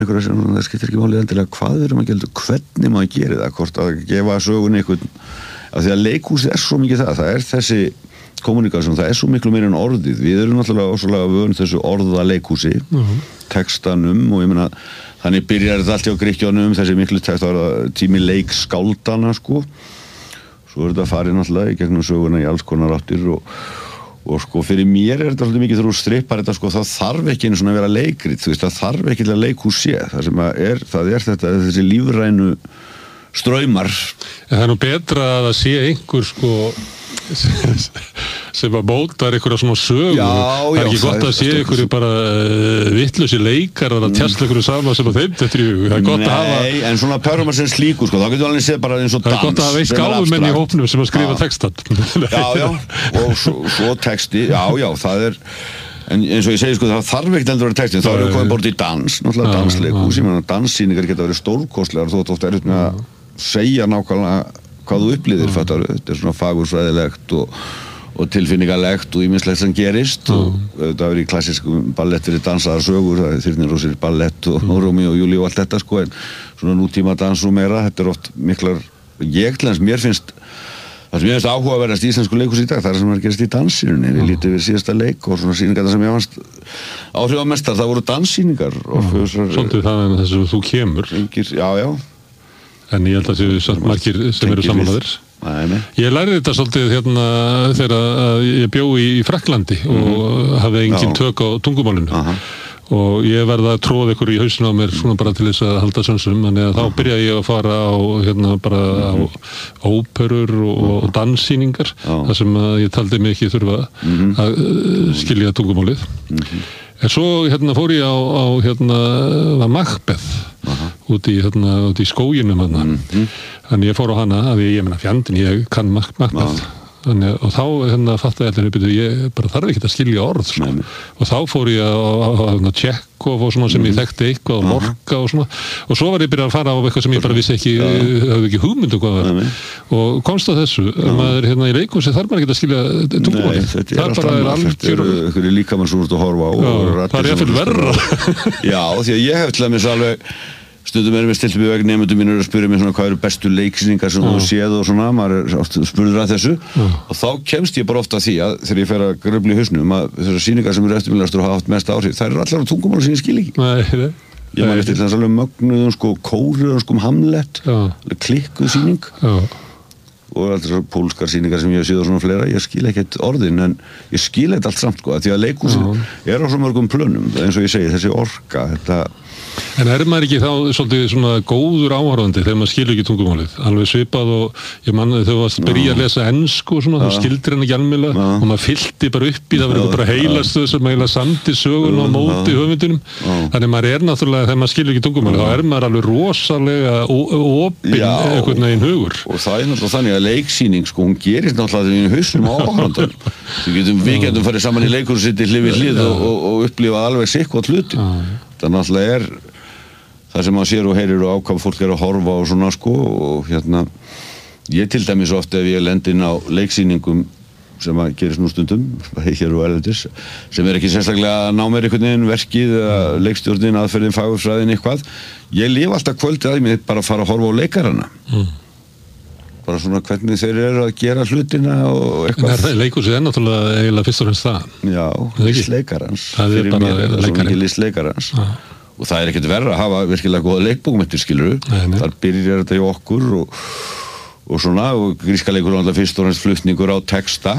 einhverja sem það skiptir ekki máli endilega hvað við erum að gera, hvernig maður gerir það, hvort að gefa sögunni einhvern, af því að leikhúsið svo mikið það þessi kommunikasjón, það svo miklu meira en orðið, við erum náttúrulega ósvalega vön þessu orða leikhúsi, textanum og ég meina, þannig byrjar þetta allt hjá Grikkjónum, þessi miklu tími leikskáldana, sko, svo þetta farið náttúrulega í gegnum söguna í alls konar áttir og sko fyrir mér þetta svolítið mikið þegar þú strippar þetta, sko, það þarf ekki einu svona að vera leikrit, þú veist, það þarf ekki að leikhús sé, það er þetta, þessi lífrænu straumar. Það nú betra að það sé einhver, sko, sem að mótar einhverja svona sögur. Það ekki gott að sé einhverju bara vitlausi leikarar að tjastla einhverju sama sem að þeim þetta í hug. Það gott að hafa... Nei, en svona performance sem slíku, sko, þá getur alveg séð bara eins og dans. Það gott að hafa eitt gáfumenn í hópnum sem að skrifa textan. Já, og svo texti, það en eins og ég segi, sko, það þarf ekkert endur að vera textin, þá erum við komið bort í dans, náttúrulega dansleikhús, ég meina danssýningar geta verið stórkostlegar, þótt oft erfitt með að segja nákvæmlega hvað þú upplýðir, fattar, þetta svona fagursfræðilegt og tilfinningalegt og ýmislegt sem gerist og það verið í klassískum ballettir í dansaðar sögur, það Þyrnirós ballett og Rómíó og Júlíu og allt þetta, sko, en svona nútíma dans og meira, þetta oft miklar, mér finnst það sem ég finnst áhugaverðast í íslensku leikhúsi í dag, það sem gerist í danssýningunni, við lítið við síðasta leik og svona sýningar sem ég fannst áhrifamestar, það voru danssýningar Svolítið það en þess að þú kemur Já En ég held að séu margir sem eru samanlæðir. Ég lærði þetta svolítið hérna þegar ég bjó í Frakklandi og hafði engin tök á tungumálinu. Og ég verða að tróða ykkur í hausinu á mér svona bara til þess að halda sönsum, þannig að þá byrjaði ég að fara á hérna bara á óperur og danssýningar, þar sem ég taldi mig ekki þurfa að skilja tungumálið. En svo hérna fór ég á hérna Macbeth út í skóginum hérna. Þannig ég fór á hana, að ég meina fjandinn, ég kann Macbeth. Og þá hérna fattaði allir ég bara þarf ekki að skilja orð, sko. Og þá fór ég á Tjekkov og svona sem ég þekkti eitthvað og Lorca og svona. Og svo var ég byrjað að fara á eitthvað sem ég bara vissi ekki, hafði ekki hugmynd hvað það var. Og komst að þessu, maður hérna í leikhúsi þarf maður ekki að skilja tungumálið. Það bara algjör einhverju líkamann sem þú ert að horfa á. Það jafnvel verra. Já, því að ég hef til dæmis alveg stundum erum við stilt upp í veginn, nemendum mínur að spyrja mig svona hvað eru bestu leiksýningar sem þú séð og svona, maður er spurður að þessu og þá kemst ég bara ofta að því að þegar ég fer að gröfla í hausnum að þessar sýningar sem eru eftirminnilegastar og hafa haft mest áhrif, þær eru allar á tungumáli sem ég skil ekki. Ég man eftir þess alveg mögnuðum, sko, kóruðum, sko, Hamlet, klikkuð sýning og alltaf svo pólskar sýningar sem ég hef séð og svona fleira, ég skil ekkert orðin en ég skil þetta allt samt, sko, því að leikhúsin er á svo mörgum plönum, eins og ég segi, þessi orka, þetta En maður ekki þá svolítið svona góður áhorfandi þegar maður skilur ekki tungumálið? Alveg svipað og ég man þegar þú varst að byrja að lesa ensku og svona, þú skildir hann ekki almennilega og maður fyllti bara upp í það verið bara heilastuð sem eiginlega samdi sögun og móti höfundunum. Þannig maður er náttúrulega, þegar maður skilur ekki tungumálið, þá er maður alveg rosalega opinn einhvern veginn hugur. Og það er náttúrulega þannig að leiksýning, sko, hún gerist náttúrulega í hausnum á áhorfandanum. Við getum farið saman í leikhúsið hlið við hlið og upplifað alveg sitthvað hluti. Það náttúrulega það sem maður sér og heyrir og ákvað fólk að horfa og svona, sko, og hérna ég til dæmis oft ef ég lend inn á leiksýningum sem að gerist nú stundum hér og erlendis, sem ekki sérstaklega að ná mér einhvern veginn verkið eða leikstjórnin, aðferðin, fagurfræðin, eitthvað ég lifa alltaf kvöldið að mig bara að fara að horfa á leikarana bara svona hvernig þeir eru að gera hlutina og eitthvað. Leikhúsið er náttúrulega eiginlega fyrst og fremst það. Já, listleikarans. Fyrir mér er það svona ekki listleikarans. Og það er ekkert verra að hafa virkilega góða leikbókmenntir, skilurðu. Þar byrjar þetta í okkur og svona, og gríska leikur er fyrst og fremst flutningur á texta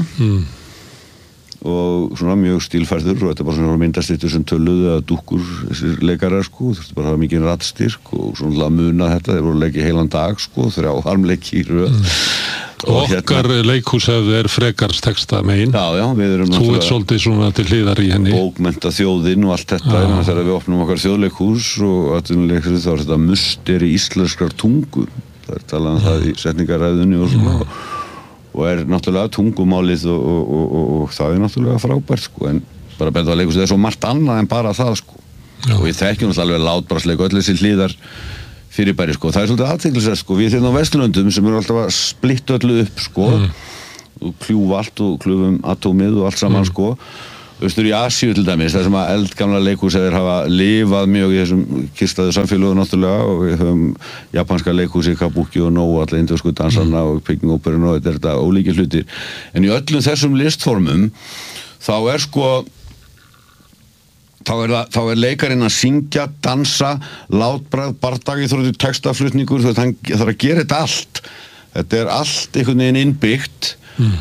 og svona mjög stílfærður og þetta er bara svona myndastýttur sem töluðu að dúkkur þessir leikarar, sko, þurftu bara að hafa mikið raddstyrk og svona að muna þetta, þeir voru að leiki heilan dag, sko, 3 harmleiki í röð. Okkar leikhúshefð er frekars texta megin. Já, við erum náttúrulega... Þú ert svolítið svona til hliðar í henni. Bókmennta þjóðin og allt þetta, þegar við opnum okkar þjóðleikhús og atvinnuleikhúsið, þá er þetta musteri íslenskrar tungu. Það er talað um það í setningaræðunni og svona. Og er náttúrulega tungumálið og það er náttúrulega frábært, sko, en bara benda á leikhúsið er svo margt annað en bara það, sko. Og við þekkjum náttúrulega alveg látbragðsleik og öll þessi hliðar fyrirbæri, sko. Það er svolítið athyglisvert, sko. Við hérna á Vesturlöndum sem eru alltaf að splitta öllu upp, sko, og kljúfa allt og kljúfum atómið og allt saman, sko. austur í Asíu til dæmis, þar sem að eldgamla leikhús þeir hafa lifað mjög í þessum kyrstaðu samfélögu náttúrulega og við höfum japanska leikhúsi, kabuki og nógu alla indversku dansarna og Peking Operun og þetta ólíkir hlutir. En í öllum þessum listformum þá er leikarinn að syngja, dansa, látbragð, bardagíþróttir, textaflutningur, hann þarf að gera þetta allt. Þetta allt einhvern veginn innbyggt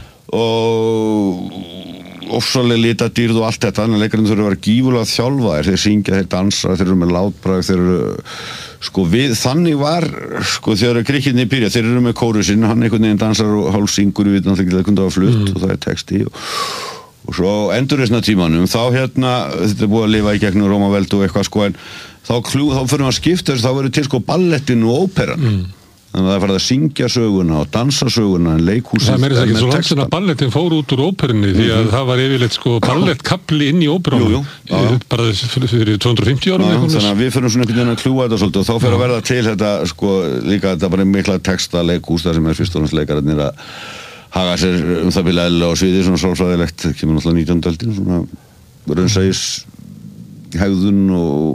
og ofsalega litadýrð og allt þetta, þannig að leikarinn þurfa að vera gífurlega þjálfaðir, þeir syngja, þeir dansa, þeir eru með látbragð, þeir eru, þannig var, þegar Grikkirnir byrja, þeir eru með kórusinn, hann einhvern veginn dansar og hálfsyngur, við veitum náttúrulega ekki að það kunni að flutt og það er texti og svo endurreisna tímanum, þá þetta er búið að lifa í gegnum Rómaveldi og eitthvað en þá fyrir maður skipta þá verður til ballettinn og óperan. Þannig að það er farið að syngja söguna og dansa söguna en leikhúsið það meira ekki svo langt sem að ballettin fór út úr óperunni því að það var yfirleitt ballettkapli inn í óperunum bara fyrir 250 árum þannig að við fyrir svona einhvern veginn að kljúa þetta svolítið og þá fyrir að verða til þetta líka þetta bara mikla texta leikhús þar sem er fyrst og náttúrulega leikararnir að haga sér það byrja eðlilega á sviði svona sálfræðilegt kemur náttúrulega 19. öldin svona raunsæis hegðun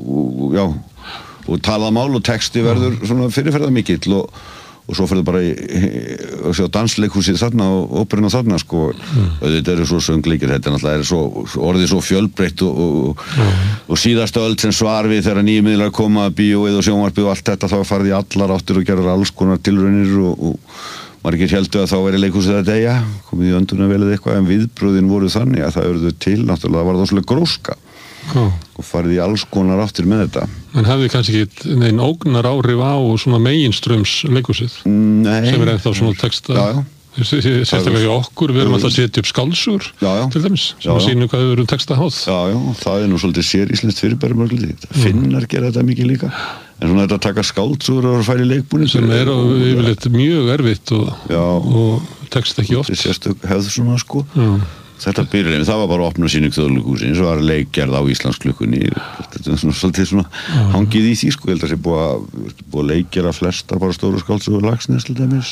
og talað mál og texti verður svona fyrirferða mikill og svo fyrir bara að sjá dansleikhúsið þarna og óperuna þarna þetta eru svo söngleikir þetta náttúrulega svo orðið svo fjölbreytt og síðasta öld sem svar við þegar nýju miðlar koma bíóið og sjónvarpið og allt þetta þá farið í allar áttir og gerður alls konar tilraunir og margir héldu að þá væri leikhúsið að deyja komið í öndunarvelið eitthvað en viðbröðin voru þannig að það urðu til náttúrulega það var það svolítið gróska og farið í alls konar áttir með þetta. En hefði kannski ekki neinn ógnar áhrif á svona meginströms leikhúsið? Nei. Sem ennþá svona texta? Sérstaklega í okkur, við erum alltaf að setja upp skáldsögur til dæmis, sem að sínu hvað við erum texta háð. Já, það er nú svolítið séríslenskt fyrirbæri mörglítið. Finnar gera þetta mikið líka. En svona þetta að taka skáldsögur og færi leikbúni sem er yfirleitt mjög erfitt og texta ekki oft. Sérstök hefð svona Þetta byrjuði, það var bara að opna sýning Þjóðleikhússins og var leikgerð á Íslandsklukkunni þetta er svolítið svona hangið í því ég held að það sé búið að leikgera flestar bara stóru skáldsögur Laxness til dæmis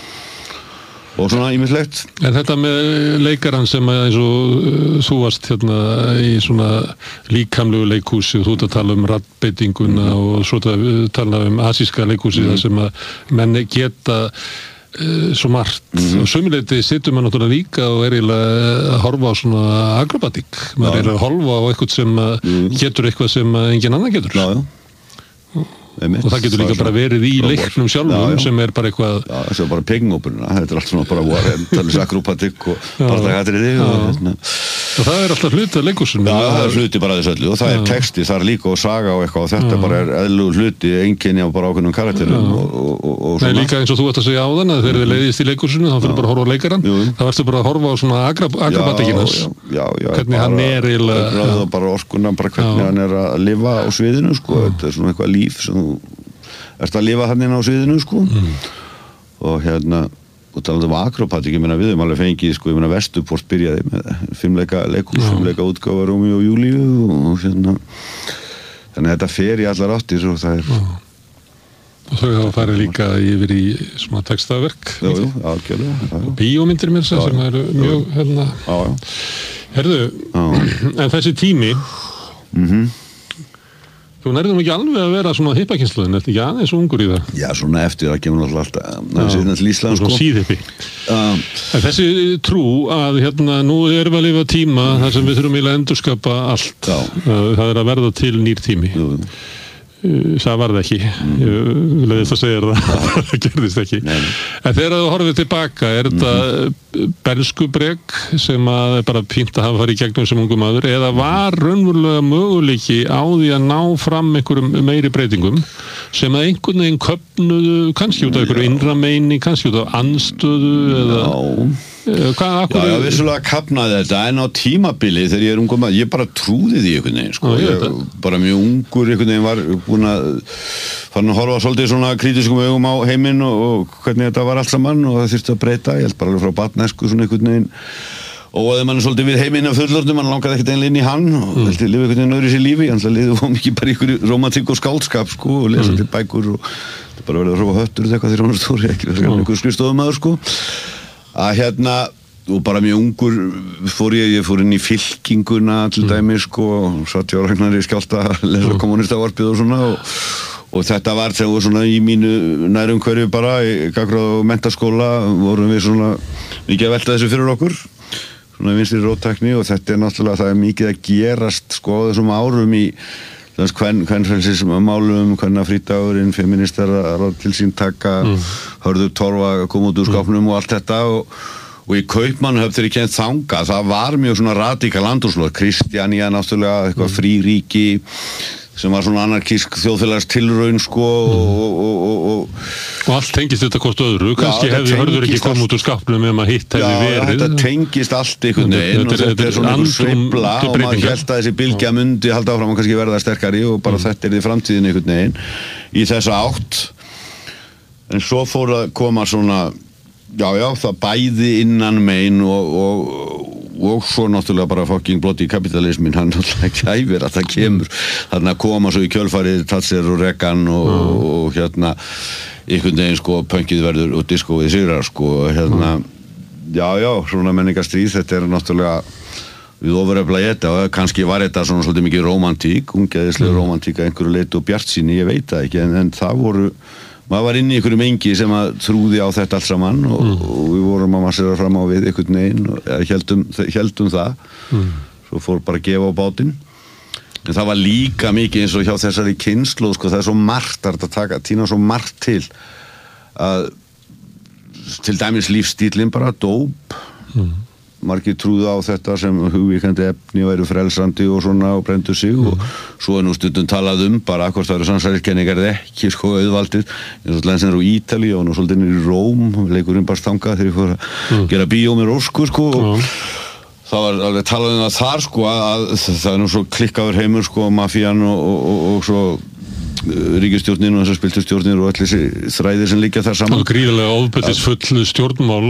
og svona ýmislegt. En þetta með leikarann sem eins og þú varst hérna í svona líkamlegu leikhúsi og þú ert að tala raddbeitinguna og svo tala asíska leikhúsi þar sem að menn geta svo margt og sömuleyti situr maður náttúrulega líka og eiginlega að horfa á svona akrobatík maður eiginlega að horfa á eitthvað sem getur eitthvað sem engin annan getur og það getur líka bara verið í leiknum sjálfum sem er bara eitthvað það er bara Peking Operun, þetta er allt svona bara akrobatík og bardagatriði og það er alltaf hluti af leikhúsinu það er hluti bara þess öllu og það er texti, það er líka og saga og eitthvað og þetta bara er eðlugur hluti einkenni á bara ákveðnum karakterum og svona líka eins og þú ert að segja áðan að þegar þið leiðist í leikhúsinu þá fyrir bara að horfa á leikarann þá ertu bara að horfa á svona akrobatíkinas hvernig hann er eiginlega bara orkuna, bara hvernig hann er að lifa á sviðinu þetta er svona eitthvað líf sem þú ert að lifa hann inn á sviðinu og og talað akrobatík, ég meina við höfum alveg fengið ég meina Vesturport byrjaði með 5 leika leikhús, 5 leika útgáfa Rómíó og Júlíu og þannig að þetta fer í allar áttir og það er og þau hafa farið líka yfir í svona textaverk og bíómyndir mér sem eru mjög herðu, en þessi tími þú nærðum ekki alveg að vera svona hippakynslaðin, ertu ekki aðeins ungur í það? Já, svona eftir að kemur alltaf til Ísland svona síðhippi en þessi trú að nú erum við að lifa tíma þar sem við þurfum að endurskapa allt það er að verða til nýr tími það var það ekki ég leiðist að segja það gerðist ekki en þegar þú horfið tilbaka er þetta bernskubrek sem að er bara fínt að hafa farið í gegnum sem ungum maður eða var raunverulega möguleiki á því að ná fram einhverjum meiri breytingum sem að einhvern veginn köfnuðu kannski út af einhverju innra meini kannski út af andstöðu eða Já, vissulega kafnaði þetta en á tímabili þegar ég er ungum maður ég bara trúði því einhvern veginn ég bara mjög ungur einhvern veginn var búin að fann að horfa svolítið svona kritiskum augum á heiminn og hvernig þetta var allt saman og það þurfti að breyta ég held bara alveg frá barnæsku svona einhvern veginn og að mann svolítið við heiminn af fullorðnum mann langaði ekkert einlega inn í hann og vilti lifa einhvern veginn öðru í sér lífi hann liði fóð mikið bara ykkur romantík og skáldskap og lesa til bækur og bara verið að hrópa höttur eitthvað þegar hann er stóri ekki verið einhver skrifstofumæður að og bara mjög ungur fór ég fór inn í fylkinguna til dæmis sko, satt ég á Ragnari Skjálta að lesa kommunistavarpið og svona og þetta var svona í mínu nærumhverfi bara í Gagnfræða- og menntaskóla vorum við svona mikið að velta þessu fyrir okkur svona vinstri róttækni og þetta náttúrulega það mikið að gerast sko á þessum árum í kvenfrelsismálum, kvennafrídagurinn, feministar að til sín taka, Hörður Torfa kom út úr skápnum og allt þetta og í Kaupmannahöfn þegar ég kemd þangað, það var mjög svona radíkal andrúmsloft, Kristjanía náttúrulega, eitthvað fríríki sem var svona anarkísk þjóðfélagstilraun sko og allt tengist þetta hvort öðru kannski hefði Hörður ekki komið út úr skápnum ef maður hitt hefði verið þetta tengist allt einhvern veginn og þetta svona einhver sveifla og maður hélt að þessi bylgja mundi halda áfram og kannski verða sterkari og bara þetta í framtíðin einhvern veginn í þessa átt en svo fór að koma svona það bæði innan megin og svo náttúrulega bara fucking bloody kapitalismin, hann náttúrulega kæfir að það kemur, þarna koma svo í kjölfarið Thatcher og Reagan og hérna einhvern veginn sko pönkið verður og diskóið sigrar sko svona menningarstríð, þetta er náttúrulega við ofurefla þetta og kannski var þetta svona svolítið mikið rómantík, ungeðislega rómantík að einhverju leyti og bjartsýni, ég veit það ekki en það voru maður var inn í einhverjum engi sem að trúði á þetta allt saman og við vorum að massera fram á við einhvern veginn og heldum það svo fór bara að gefa á bátinn en það var líka mikið eins og hjá þessari kynslóð sko, það er svo margt að taka, tína svo margt til til dæmis lífstílinn bara dóp margir trúðu á þetta sem hugvíkandi efni og eru frelsandi og svona og brendu sig og svo er nú stundum talað bara hvort það eru samsæriskenningar eða ekki sko auðvaldið eins og lensin eru í Ítalíu og nú svolítið niður í Róm leikurinn bara stangað þegar ég fór að gera bíó með Rósku sko og það var alveg talað það þar sko að það er nú svo klikkaður heimur sko mafían og svo ríkisstjórnin og þessar spiltustjórnir og allir þessi þræðir sem liggja þar saman. Gríðarlega ofbeldisfull stjórnmál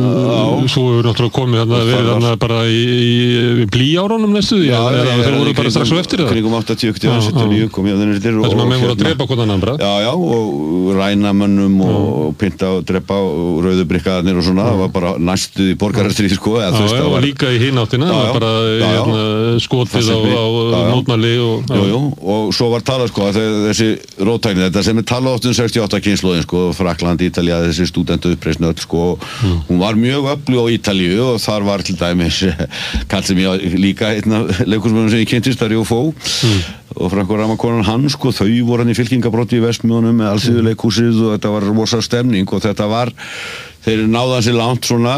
svo hefur náttúrulega komið þarna verið þarna bara í blýárunum næstu eða þeir voru bara strax á eftir það. Kringum 80-79 kom ég að þennir til og þessum að menn voru að drepa hvort annan bara. Já, og ræna mönnum og pynta og drepa og rauðu brikkaðarnir og svona, það var bara næstuð í borgarastríð sko. Og líka í hináttina, bara skotið á mótmæli og svo var talað sko að þessi róttækni, þetta sem er talað oft 68 kynslóðin sko, Frakkland, Ítalía, þessi stúdentu uppreisn öll sko, hún var mjög öflug á Ítalíu og þar var til dæmis kall sem ég líka einn af leikursmönnum sem ég kynntist, Dario Fó og Franko Ramakonan hann sko, þau voru hann í fylkingabrotti í Vestmjónum með Alþýðuleikhúsið og þetta var rosa stemning og þetta var, þeir náðu hansi langt svona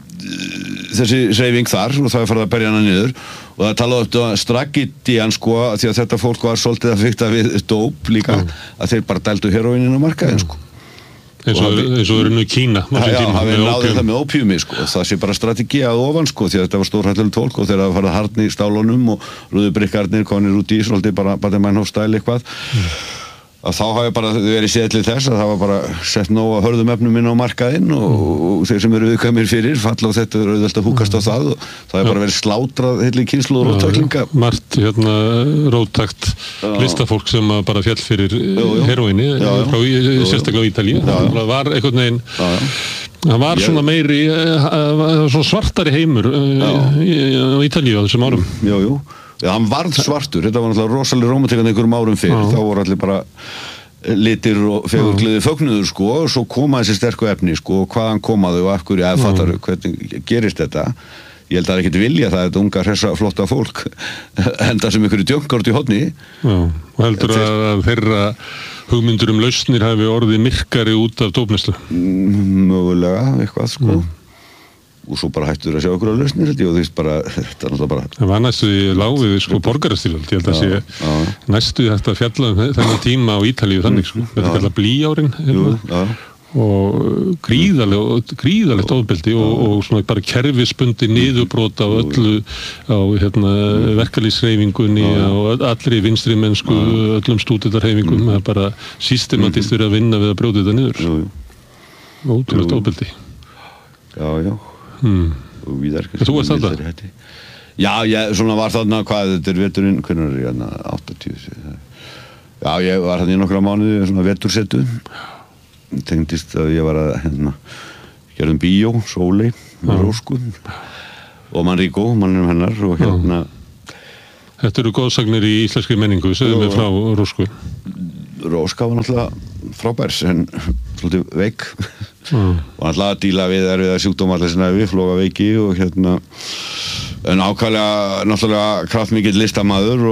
þessi hreyfing þar og það er farið að berja hana niður og það talaði um straggidían sko því að þetta fólk var svolítið að fikta við dóp líka að þeir bara dældu heroínin á markaðin sko eins og eru nú í Kína hafið náðið það með ópíumi sko það sé bara strategi að ofan sko því að þetta var stórhættulegt fólk og þeir hafa farið harðni í stálunum og rúðu brikkarnir konir út í svolítið bara mannhófstæl eitthvað að þá hafi bara verið séð til þess að það var bara sett nóg að hörðum efnum inn á markaðinn og þeir sem eru viðkvæmir fyrir falla og þetta er auðvelt að húkast á það og það er bara verið slátrað heilig kynslóð og róttæklinga margt róttækt listafólk sem bara fjall fyrir heroíni frá sérstaklega á Ítalíu það var einhvern veginn það var svona meiri svona svartari heimur á Ítalíu á þessum árum hann varð svartur, þetta var náttúrulega rosalega rómantík einhverjum árum fyrir, þá voru allir bara litir og fegurgleði fögnuður sko, og svo koma þessi sterku efni sko, og hvaðan komaðu og af hverju fattar hvernig gerist þetta ég held að það er ekkert vilja það er þetta unga, hressa, flotta fólk enda sem einhverju djöngkort í horni og heldur að þeirra hugmyndur lausnir hafi orðið myrkari út af dópneyslu mögulega, eitthvað sko og svo bara hættur að sjá okkur á lausnir og þú veist bara, þetta er náttúrulega bara það var næstu í láfið sko borgarastýröld ég held að sé næstu þetta að fjalla þennan tíma á Ítalíu þannig sko, þetta kallar blýárin og gríðalegt ofbeldi og svona bara kerfisbundi niðurbrot á öllu á verkalýðshreyfingunni á allri vinstri mennsku öllum stúdentarhreyfingum það er bara systematist verið að vinna við að brjóta þetta niður ótrúlegt ofbeldi já og víðar þú varst þarna? Já, svona var þarna hvað, þetta er veturinn, hvernig er ég 80 já, ég var þarna í nokkra mánuði svona vetursetu tengdist að ég var að gerðum bíó, Sóley með Rósku og Manrico, manninum hennar og hérna Þetta eru góðsagnir í íslenskri menningu, segðum við frá Rósku. Róska var náttúrulega frábær en svolítið veik og náttúrulega að díla við erfiða sjúkdóma allir sinna við, flógaveiki og hérna en ákvæðlega náttúrulega kraftmikill listamaður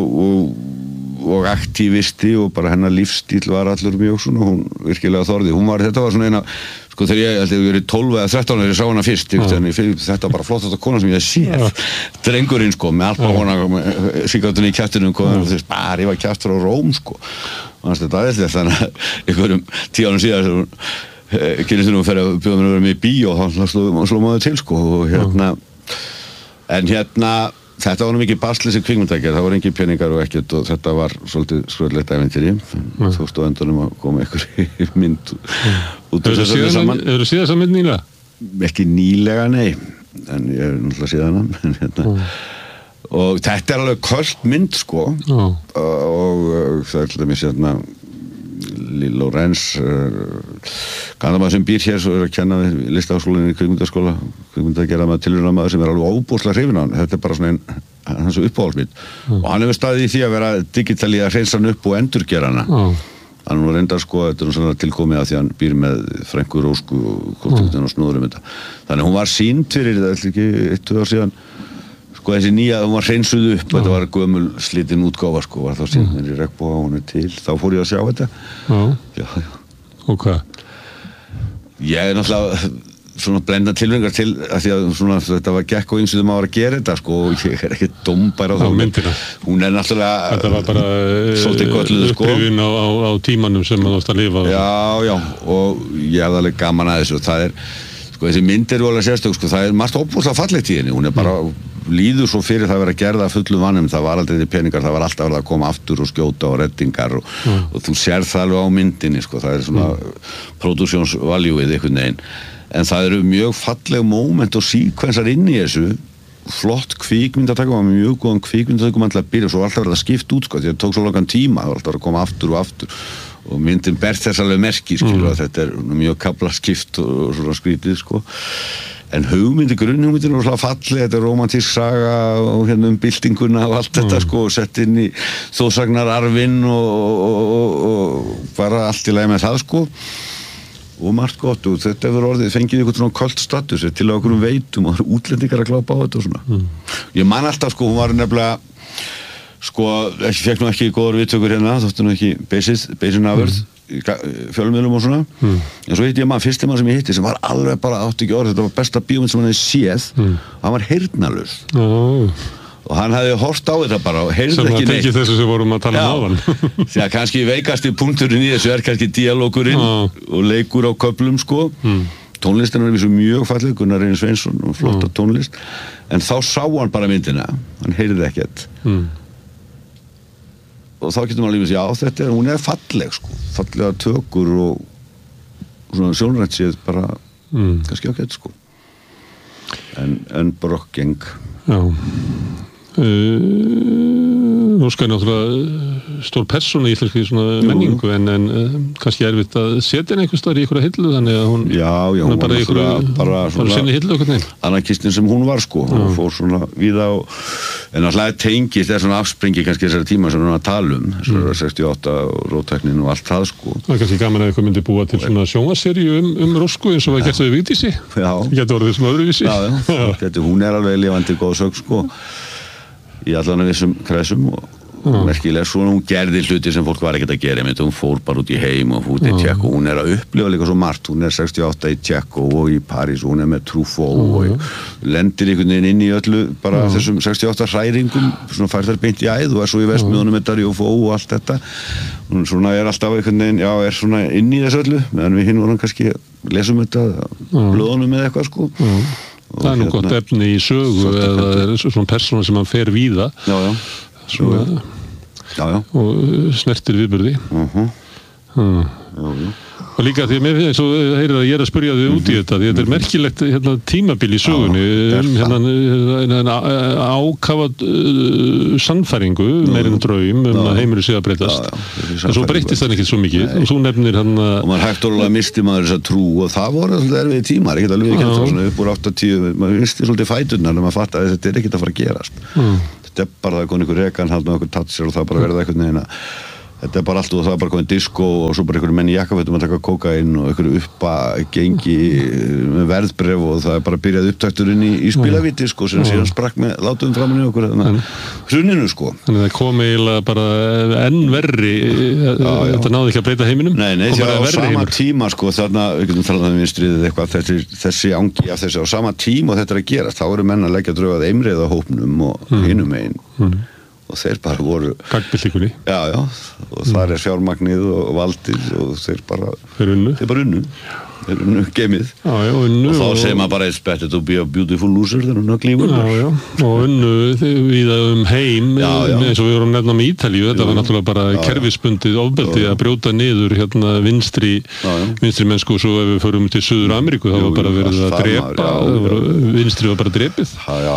og aktívisti og bara hennar lífstíl var allur mjög svona, hún virkilega þorði, þetta var svona eina sko þegar ég held að ég verið 12 eða 13 þegar ég sá hana fyrst, þetta bara flottasta kona sem ég séð, drengurinn sko með alpahóna, sígarettunni í kjaftinum bara ég var kjaftur á Róm sko og þetta aðeins þannig að einhverjum 10 árum síðar kynnistunum fyrir að bjóða mér að vera með í bíó og þá sló maður til sko og hérna en hérna þetta var nú mikið baslis í kvikmyndagerð, það voru engin peningar og ekkert og þetta var svolítið skröðlegt ævintýri þú stóð endunum að koma einhver mynd út úr þessu saman. Hefur þú séð þessa mynd nýlega? Ekki nýlega, nei en ég hef náttúrulega séð hana hérna. Og þetta er alveg köld mynd sko og það er alltaf mér hérna Lorenz kannamaður sem býr hér svo er að kenna við listaháskólanum í kvikmyndaskóla kvikmyndagerðamaður tilraunamaður sem er alveg óbúslega hrifinn af þetta er bara svona hans uppáhaldsmynd og hann hefur staðið í því að vera digitali að hreinsa hann upp og endurgera hana hann var reyndar sko, þetta er svona tilkomið að því hann býr með Frænku Rósku og Kostingutin og snúður þetta þannig hún var sýnd fyrir það ekki 1-2 ár síðan sko þessi nýja, hún var hreinsuð upp þetta var gömul slitin útgáfa sko var þá síðan í regnboga hún er til þá fór ég að sjá þetta já. Og hvað? Ég er náttúrulega svona blenda tilvengar til að því að svona þetta var gekk og eins og þau maður að gera þetta sko og ég er ekki dómbær á það hún er náttúrulega þetta var bara svolítið gölluð sko upprifin á tímanum sem maður átt að lifa já og ég hafði alveg gaman að þessu og það er sko þessi mynd er alveg sérstök sko það er margt óbúslega fallegt í henni hún er bara líður svo fyrir það að vera gerða fullum vannum, það var aldrei peningar, það var alltaf verið að koma aftur og skjóta og reddingar og þú sér það alveg á myndinni sko, það er svona produktionsvaljúið einhvern veginn, en það eru mjög falleg moment og síkvensar inn í þessu, flott kvikmyndatækum og mjög góðan kvikmyndatækum alltaf að byrja, svo alltaf verið að skipta út sko, því það tók svo langan tíma, það var alltaf verið að koma aftur og aftur og myndin ber þess alveg merki skilur að þetta er mjög kaflaskipt og svona skrítið sko en grunnhugmyndin er svona falleg þetta er romantísk saga og hérna byltinguna og allt þetta sko og sett inn í þjóðsagnararfinn og bara allt í lagi með það sko og margt gott og þetta hefur orðið fengið ykkur svona köld status til að okkur veitum og útlendingar að glápa á þetta og svona ég man alltaf sko, hún var nefnilega sko, fekk nú ekki góðar viðtökur hérna, þóttu nú ekki beisin afurð í fjölmiðlum og svona en svo hitti ég fyrsti mann sem ég hitti sem var alveg bara átti ekki orð, þetta var besta bíómynd sem hann hefði séð hann var heyrnarlaus og hann hefði hort á þetta bara og heyrði ekki neitt sem að teki þessu sem vorum að tala áðan því að kannski veikasti punkturinn í þessu er kannski dialógurinn og leikur á köflum sko tónlistin er vissu mjög falleg Gunnar Reynir Sveinsson og flotta tónlist en þá sá hann bara myndina hann heyrði ekkert og þá getur maður lífið að þetta hún er falleg sko, fallega tökur og svona sjónrænt séð bara kannski ágætt sko en brokkgeng Róska er náttúrulega stór persóna í íslenski svona menningu en kannski erfitt að setja henni einhvers staðar í einhverja hillu þannig að hún hún er bara í einhverju sinni hillu anarkistin sem hún var sko hún fór svona víða en alltaf tengist er svona afspringi kannski þessari tíma sem hún var að tala þessari 68 og rótæknin og allt það sko það er kannski gaman að eitthvað myndi búa til svona sjónvarserju Rósku eins og var gert þau Vigdísi getur orðið svona öðruvísi hún er alveg lifandi góð sögn sko í allan að vissum kræsum og merkilega svona hún gerði hluti sem fólk var ekkert að gera hún fór bara út í heim og fór til Tjekko hún er að upplifa líka svo margt hún er 68 í Tjekko og í París hún er með Truffaut og lendir einhvern veginn inn í öllu bara þessum 68 hræringum svona fær þær beint í æð og er svo í vestmiðunum með Darío-Fó og allt þetta hún svona er alltaf einhvern veginn er svona inn í þessu öllu meðan við hinn vorum kannski lesum þetta blöðunum með eitthvað sko það er nú gott efni í sögu eða svona persóna sem hann fer víða og snertir viðburði Og líka því að mér eins og heyrið að ég að spyrja þig út í þetta, því þetta merkilegt tímabil í sögunni, ákafað sannfæringu, meirinn draum að heimurinn sé að breytast. En svo breyttist það ekki svo mikið, og þú nefnir hann að... Og maður hægt orðlega misti maður þessa trú, og það voru svolítið erfiði tímar, ekkert alveg ekki svona upp úr 80, maður misti svolítið fæturnar þegar maður fatt að þetta ekkert að fara að gerast. Þetta bara það kom einhver rekan, haldið einhver tatsir og það bara verða einhvern veginn að þetta bara allt og það bara komið disco og svo bara einhverju menn í jakkafötum að taka kókaín og einhverju gengi með verðbref og það bara byrjaði upptakturinn í spilavíti sko sem síðan sprakk með látum framan í okkur hruninu sko. Þannig það kom eiginlega bara enn verri þetta náði ekki að breyta heiminum? Nei, því að á sama tíma sko þarna, við getum talað um vinstriðið eitthvað þessi angi af þessi á sama tíma og þetta að gerast, þá eru menn að leggja drög að eimreiða hópnum og hinum einn og þeir bara voru gagnbyltingunni og þar fjármagnið og valdið og þeir bara unnu geimið og þá segir maður bara it's better to be a beautiful loser than a ugly winner og unnu við heim eins og við vorum nefna með Ítalíu þetta var náttúrulega bara kerfisbundið ofbeldi að brjóta niður vinstri mennsku og svo ef við förum til Suður Ameríku þá var bara verið að drepa vinstri var bara drepið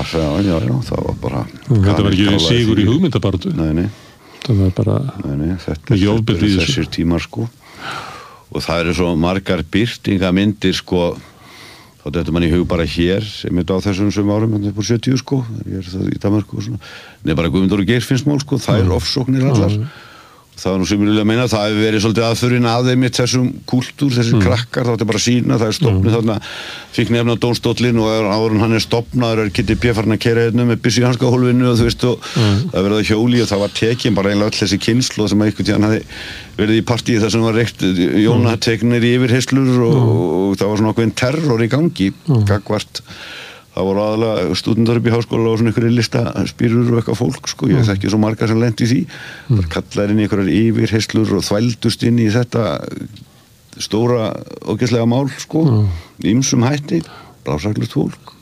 það var bara þetta var ekki sigur í hugmyndabaratu það var bara ekki ofbeldi í þessir tímar sko og það eru svo margar birtingamyndir sko þá dettur mann í hug bara hér sem á þessum árum upp úr 70 sko ég það í Danmarku og svona neða bara Guðmundur og Geirfinnsmál sko það ofsóknir allar það var nú sumulega að meina það hefur verið svolítið aðförin að þeim þessum kúltúr, þessir krakkar þá þetta bara sína, það stofnið þarna fikk nefna dómstóllinn og áður hann stofnaður Kitty P farin að keyra hérna með byssu í hanskahólfinu og þú veist og það verið að hjóli og það var tekin bara einlega öll þessi kynslu sem einhvern tíðan hafi verið í partíi þar sem var reykt Jóna tekinir í yfirheyslur og það var svona okkur terror í gangi gagvart það voru aðalega stúdendar upp í háskóla og svona einhverju listaspýrur og eitthvað fólk sko, ég þekki svo margar sem lenti í því það kallar inn í einhverjar yfirheyslur og þvældust inn í þetta stóra ógeðslega mál sko í ýmsum hætti, blásaklust fólk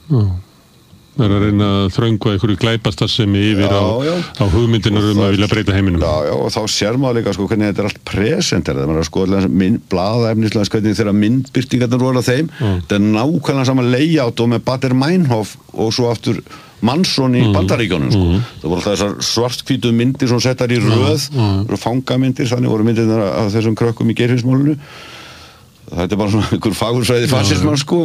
Það er að reyna að þröngva einhverju glæpastarfsemi yfir á hugmyndinar að vilja breyta heiminum. Já, og þá sér maður líka sko hvernig þetta allt presenter, það er að skoða blaðaefnislega hvernig þeirra myndbirtingarnar voru á þeim, þetta nákvæmlega sama layout og með Bader Meinhof og svo aftur Manson í Bandaríkjónum sko. Það voru þessar svartkvítu myndir sem settar í röð, fangamyndir, þannig voru myndirnar af þessum krökkum í Geirfinnsmálinu. Þetta bara svona einhver fagursvæði fasismann sko.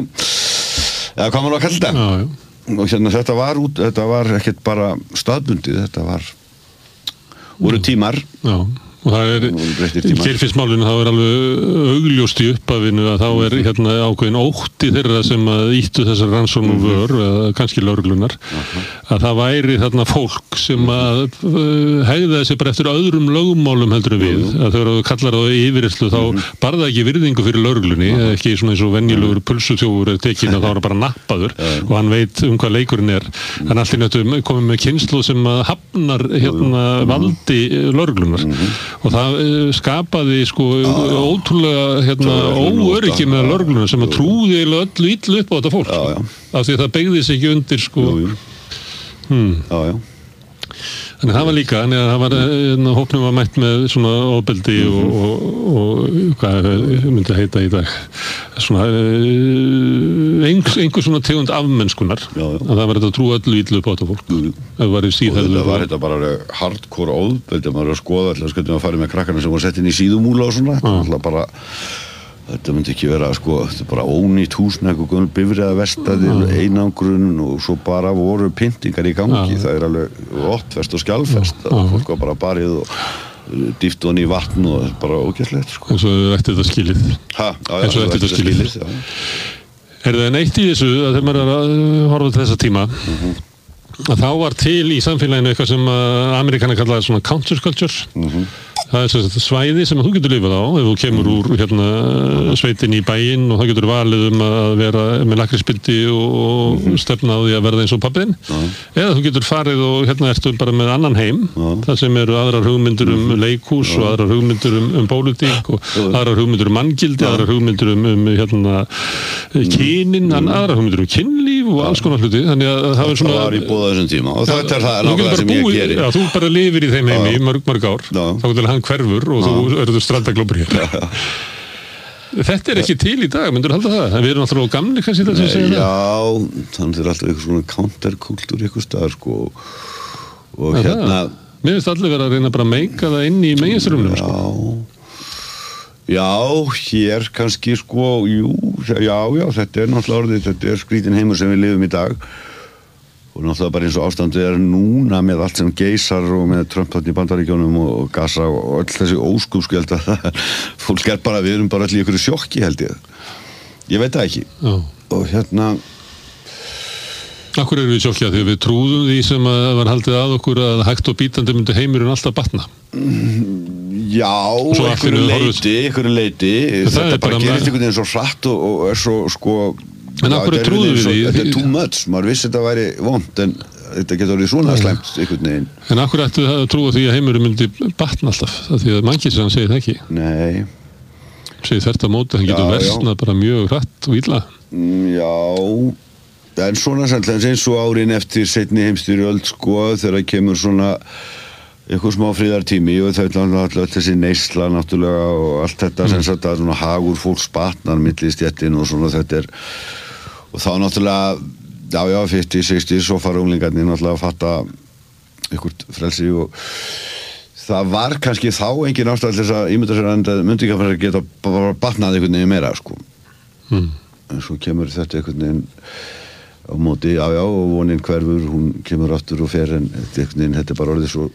Eða hvað maður að kalla þetta? Og hérna þetta var ekkert bara staðbundið, þetta voru tímar og það í Geirfinnsmálinu þá alveg augljóst í uppafinu að þá hérna ákveðin ótti þeirra sem að íttu þessar rannsóknum vör eða kannski lögreglunar að það væri þarna fólk sem að hegðaði sig bara eftir öðrum lögmálum heldur en við að þegar þú kallar á yfirheyrslu þá bar það ekki virðingu fyrir lögreglunni ekki svona eins og venjulegur pulsuþjófur tekin að þá bara nappaður og hann veit hvað leikurinn en allt í nöttu komið með kynslu sem að hafnar hérna valdi lögreglunar og það skapaði sko ótrúlega óöryggi með lögregluna sem að trúði öllu illu upp á þetta fólk af því að það beygði sig ekki undir sko Þannig það var líka, þannig að það var hópnum var mætt með svona ofbeldi og hvað myndi að heita í dag svona einhver svona tegund afmennskunar að það var þetta að trúa öllu illu upp á þetta fólk það var þetta bara hardcore ofbeldi að maður var að skoða alltaf skemmtum að fara með krakkarna sem var sett inn í síðumúla og svona alltaf bara þetta myndi ekki vera sko, þetta bara ónýtt húsnæk og gömul bifreiða verstaðir, einangrun og svo bara voru pyntingar í gangi, það alveg rottfest og skjálfest, fólk var bara barið og dýft honni í vatn og bara ógeðslegt sko. eins og eftir þetta skilið eins og eftir þetta skilið Er það neitt í þessu að þegar maður er að horfa til þessa tíma að þá var til í samfélaginu eitthvað sem Amerikanar kallaði svona counterculture það þetta svæði sem þú getur lifað á ef þú kemur úr sveitin í bæinn og það getur valið að vera með lakrísbindi og stefna á því að verða eins og pabbiðinn eða þú getur farið og ertu bara með annan heim það sem eru aðrar hugmyndir leikhús og aðrar hugmyndir pólitík og aðrar hugmyndir manngildi aðrar hugmyndir kynin aðrar hugmyndir kynlíf og alls konar hluti þannig að það er svona var í búða þessum tíma og þetta það nákvæmlega sem ég geri þú bara lifir í þeim heimi í mörg ár þá getur hann hverfur og þú eru strandaglópur hér Þetta ekki til í dag, myndur halda það? Við erum alltaf gamli kannski það sem segja það? Já, þannig alltaf eitthvað svona counterkultúr eitthvað staðar sko og hérna Mér finnst allir vera að reyna bara að meika það inn í meginströmmnum sko. Já, hér kannski sko, já, þetta náttúrulega orðið, þetta skrýtin heimur sem við lifum í dag og náttúrulega bara eins og ástandið núna með allt sem geisar og með Trump þarna í Bandaríkjunum og Gaza og öll þessi óskupsk, ég held að fólk bara, við erum bara allir í ykkur sjokki held ég veit það ekki og hérna Akkur við sjokki að því við trúðum því sem var haldið að okkur að hægt og bítandi myndi heimurinn alltaf batna Já, einhverju leiti þetta bara gerist einhvern veginn svo hratt og svo sko En akkur trúðum við því Þetta too much, maður vissi þetta væri vont en þetta getur orðið svona slæmt einhvern veginn En akkur ættu að trúa því að heimurinn myndi batna alltaf því að mannkynsan segir það ekki Nei Segir þetta móti, það getur versnað bara mjög hratt og illa Já En svona sannlega eins og árin eftir seinni heimsstyrjöld sko þegar kemur svona eitthvað smá friðartími og það er alltaf þessi neysla náttúrulega og allt þetta sem sagt að svona hagur fólks batnar milli stéttin og svona þetta og þá náttúrulega já 50, 60 svo fara unglingarnir náttúrulega að fatta einhvert frelsi og það var kannski þá engin ástæða til þess að ímynda sér að myndi ekki að geta bara batnað einhvern veginn meira sko en svo kemur þetta einhvern veginn á móti, já og vonin hverfur hún kemur aftur og fer en þetta er bara orðið svo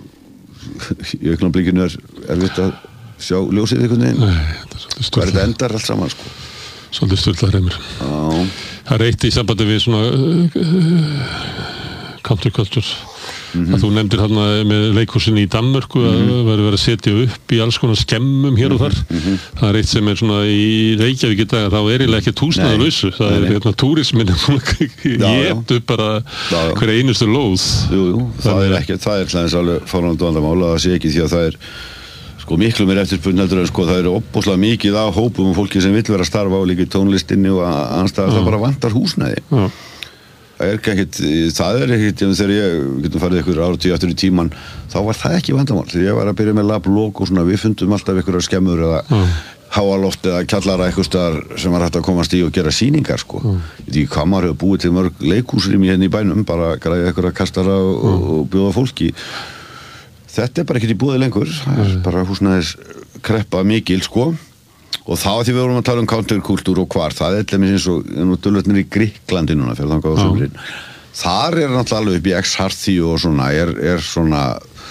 í augnablikinu erfitt að sjá ljósið einhvern veginn hvað þetta endar allt saman sko Svolítið stullar heimur Það er eitt í sambandi við svona counterculture að þú nefndir hérna með leikhúsinni í Danmörku að verður verið að setja upp í alls konar skemmum hér og þar það er eitt sem er svona í Reykjavík í dag þá er eiginlega ekki húsnæðarlausu það er hérna túrismin get upp bara hver einustu lóð Jú, það er ekkert það er alveg fáránlegt vandamál að það sé ekki því að það er sko miklu meir eftirspurn heldur en sko það er opbúslega mikið af hópum og fólki sem vill vera að starfa og líka í tónlistinni og annarstaðar það bara vantar húsnæði það er ekkert þegar ég getum farið ykkur áratugir aftur í tíman þá var það ekki vandamál þegar ég var að byrja með lablok og svona við fundum alltaf ykkur skemmur eða háaloft eða kjallara eitthvað staðar sem var hægt að komast í og gera sýningar sko ég veit ekki hvað maður hefur búið til mörg leikhúsrými hérna í bænum bara græða ykkur kastara og bjóða fólki þetta er bara ekkert í búið lengur það er bara húsnæðis kreppa mikil sko og þá því við vorum að tala counterkultúr og hvar það er allir eins og dulvetnir í Grikklandi núna fyrir þangað á sumrin þar náttúrulega alveg upp í Exarthíu og svona er svona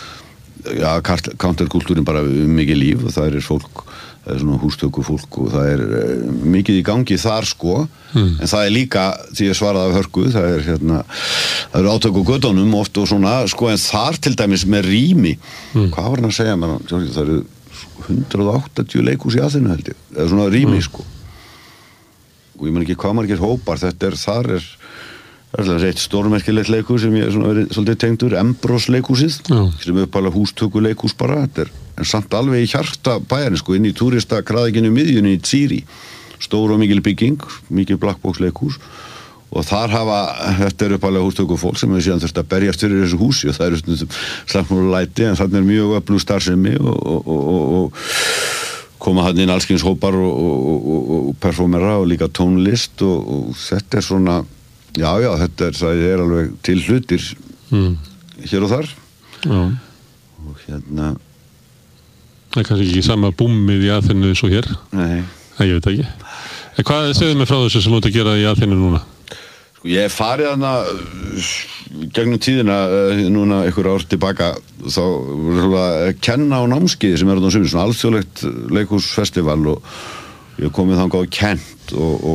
counterkultúrin bara mikið líf og það er fólk það er svona hústöku fólk og það er mikið í gangi þar sko en það er líka því ég svaraði af hörku það er það eru átök á götunum oft og svona sko en þar til dæmis með rými hvað var hann að segja mér það eru 180 leikhús í Aþenu held ég eða svona rými sko og ég man ekki hvað margir hópar þar er eitt stórmerkilegt leikhús sem ég svona verið svolítið tengdur Embros leikhúsið sem er uppalega hústöku leikhús bara en samt alveg í hjarta bæjarins sko inn í túristakraðikinu miðjunni í Tsíri stór og mikil bygging mikil blackbox leikhús og þar þetta er uppalega hústöku fólk sem við síðan þurft að berjast fyrir þessu húsi og það eru stundum slagsmállæti en þannig er mjög öflug starfsemi og koma hann inn allskyns hópar og performera og líka tónlist og þetta er svona já, það er alveg til hlutir hér og þar og hérna það er kannski ekki sama búmið í Aþenu eins og hér Nei ég veit ekki en hvað segðu mig frá þessu sem þú ert að gera í Aþenu núna? Sko ég farið hana gegnum tíðina núna einhver ár tilbaka þá að kenna á námskeiði sem er á sumrin svona alþjóðlegt leikhúsfestival og ég komið þangað og kennt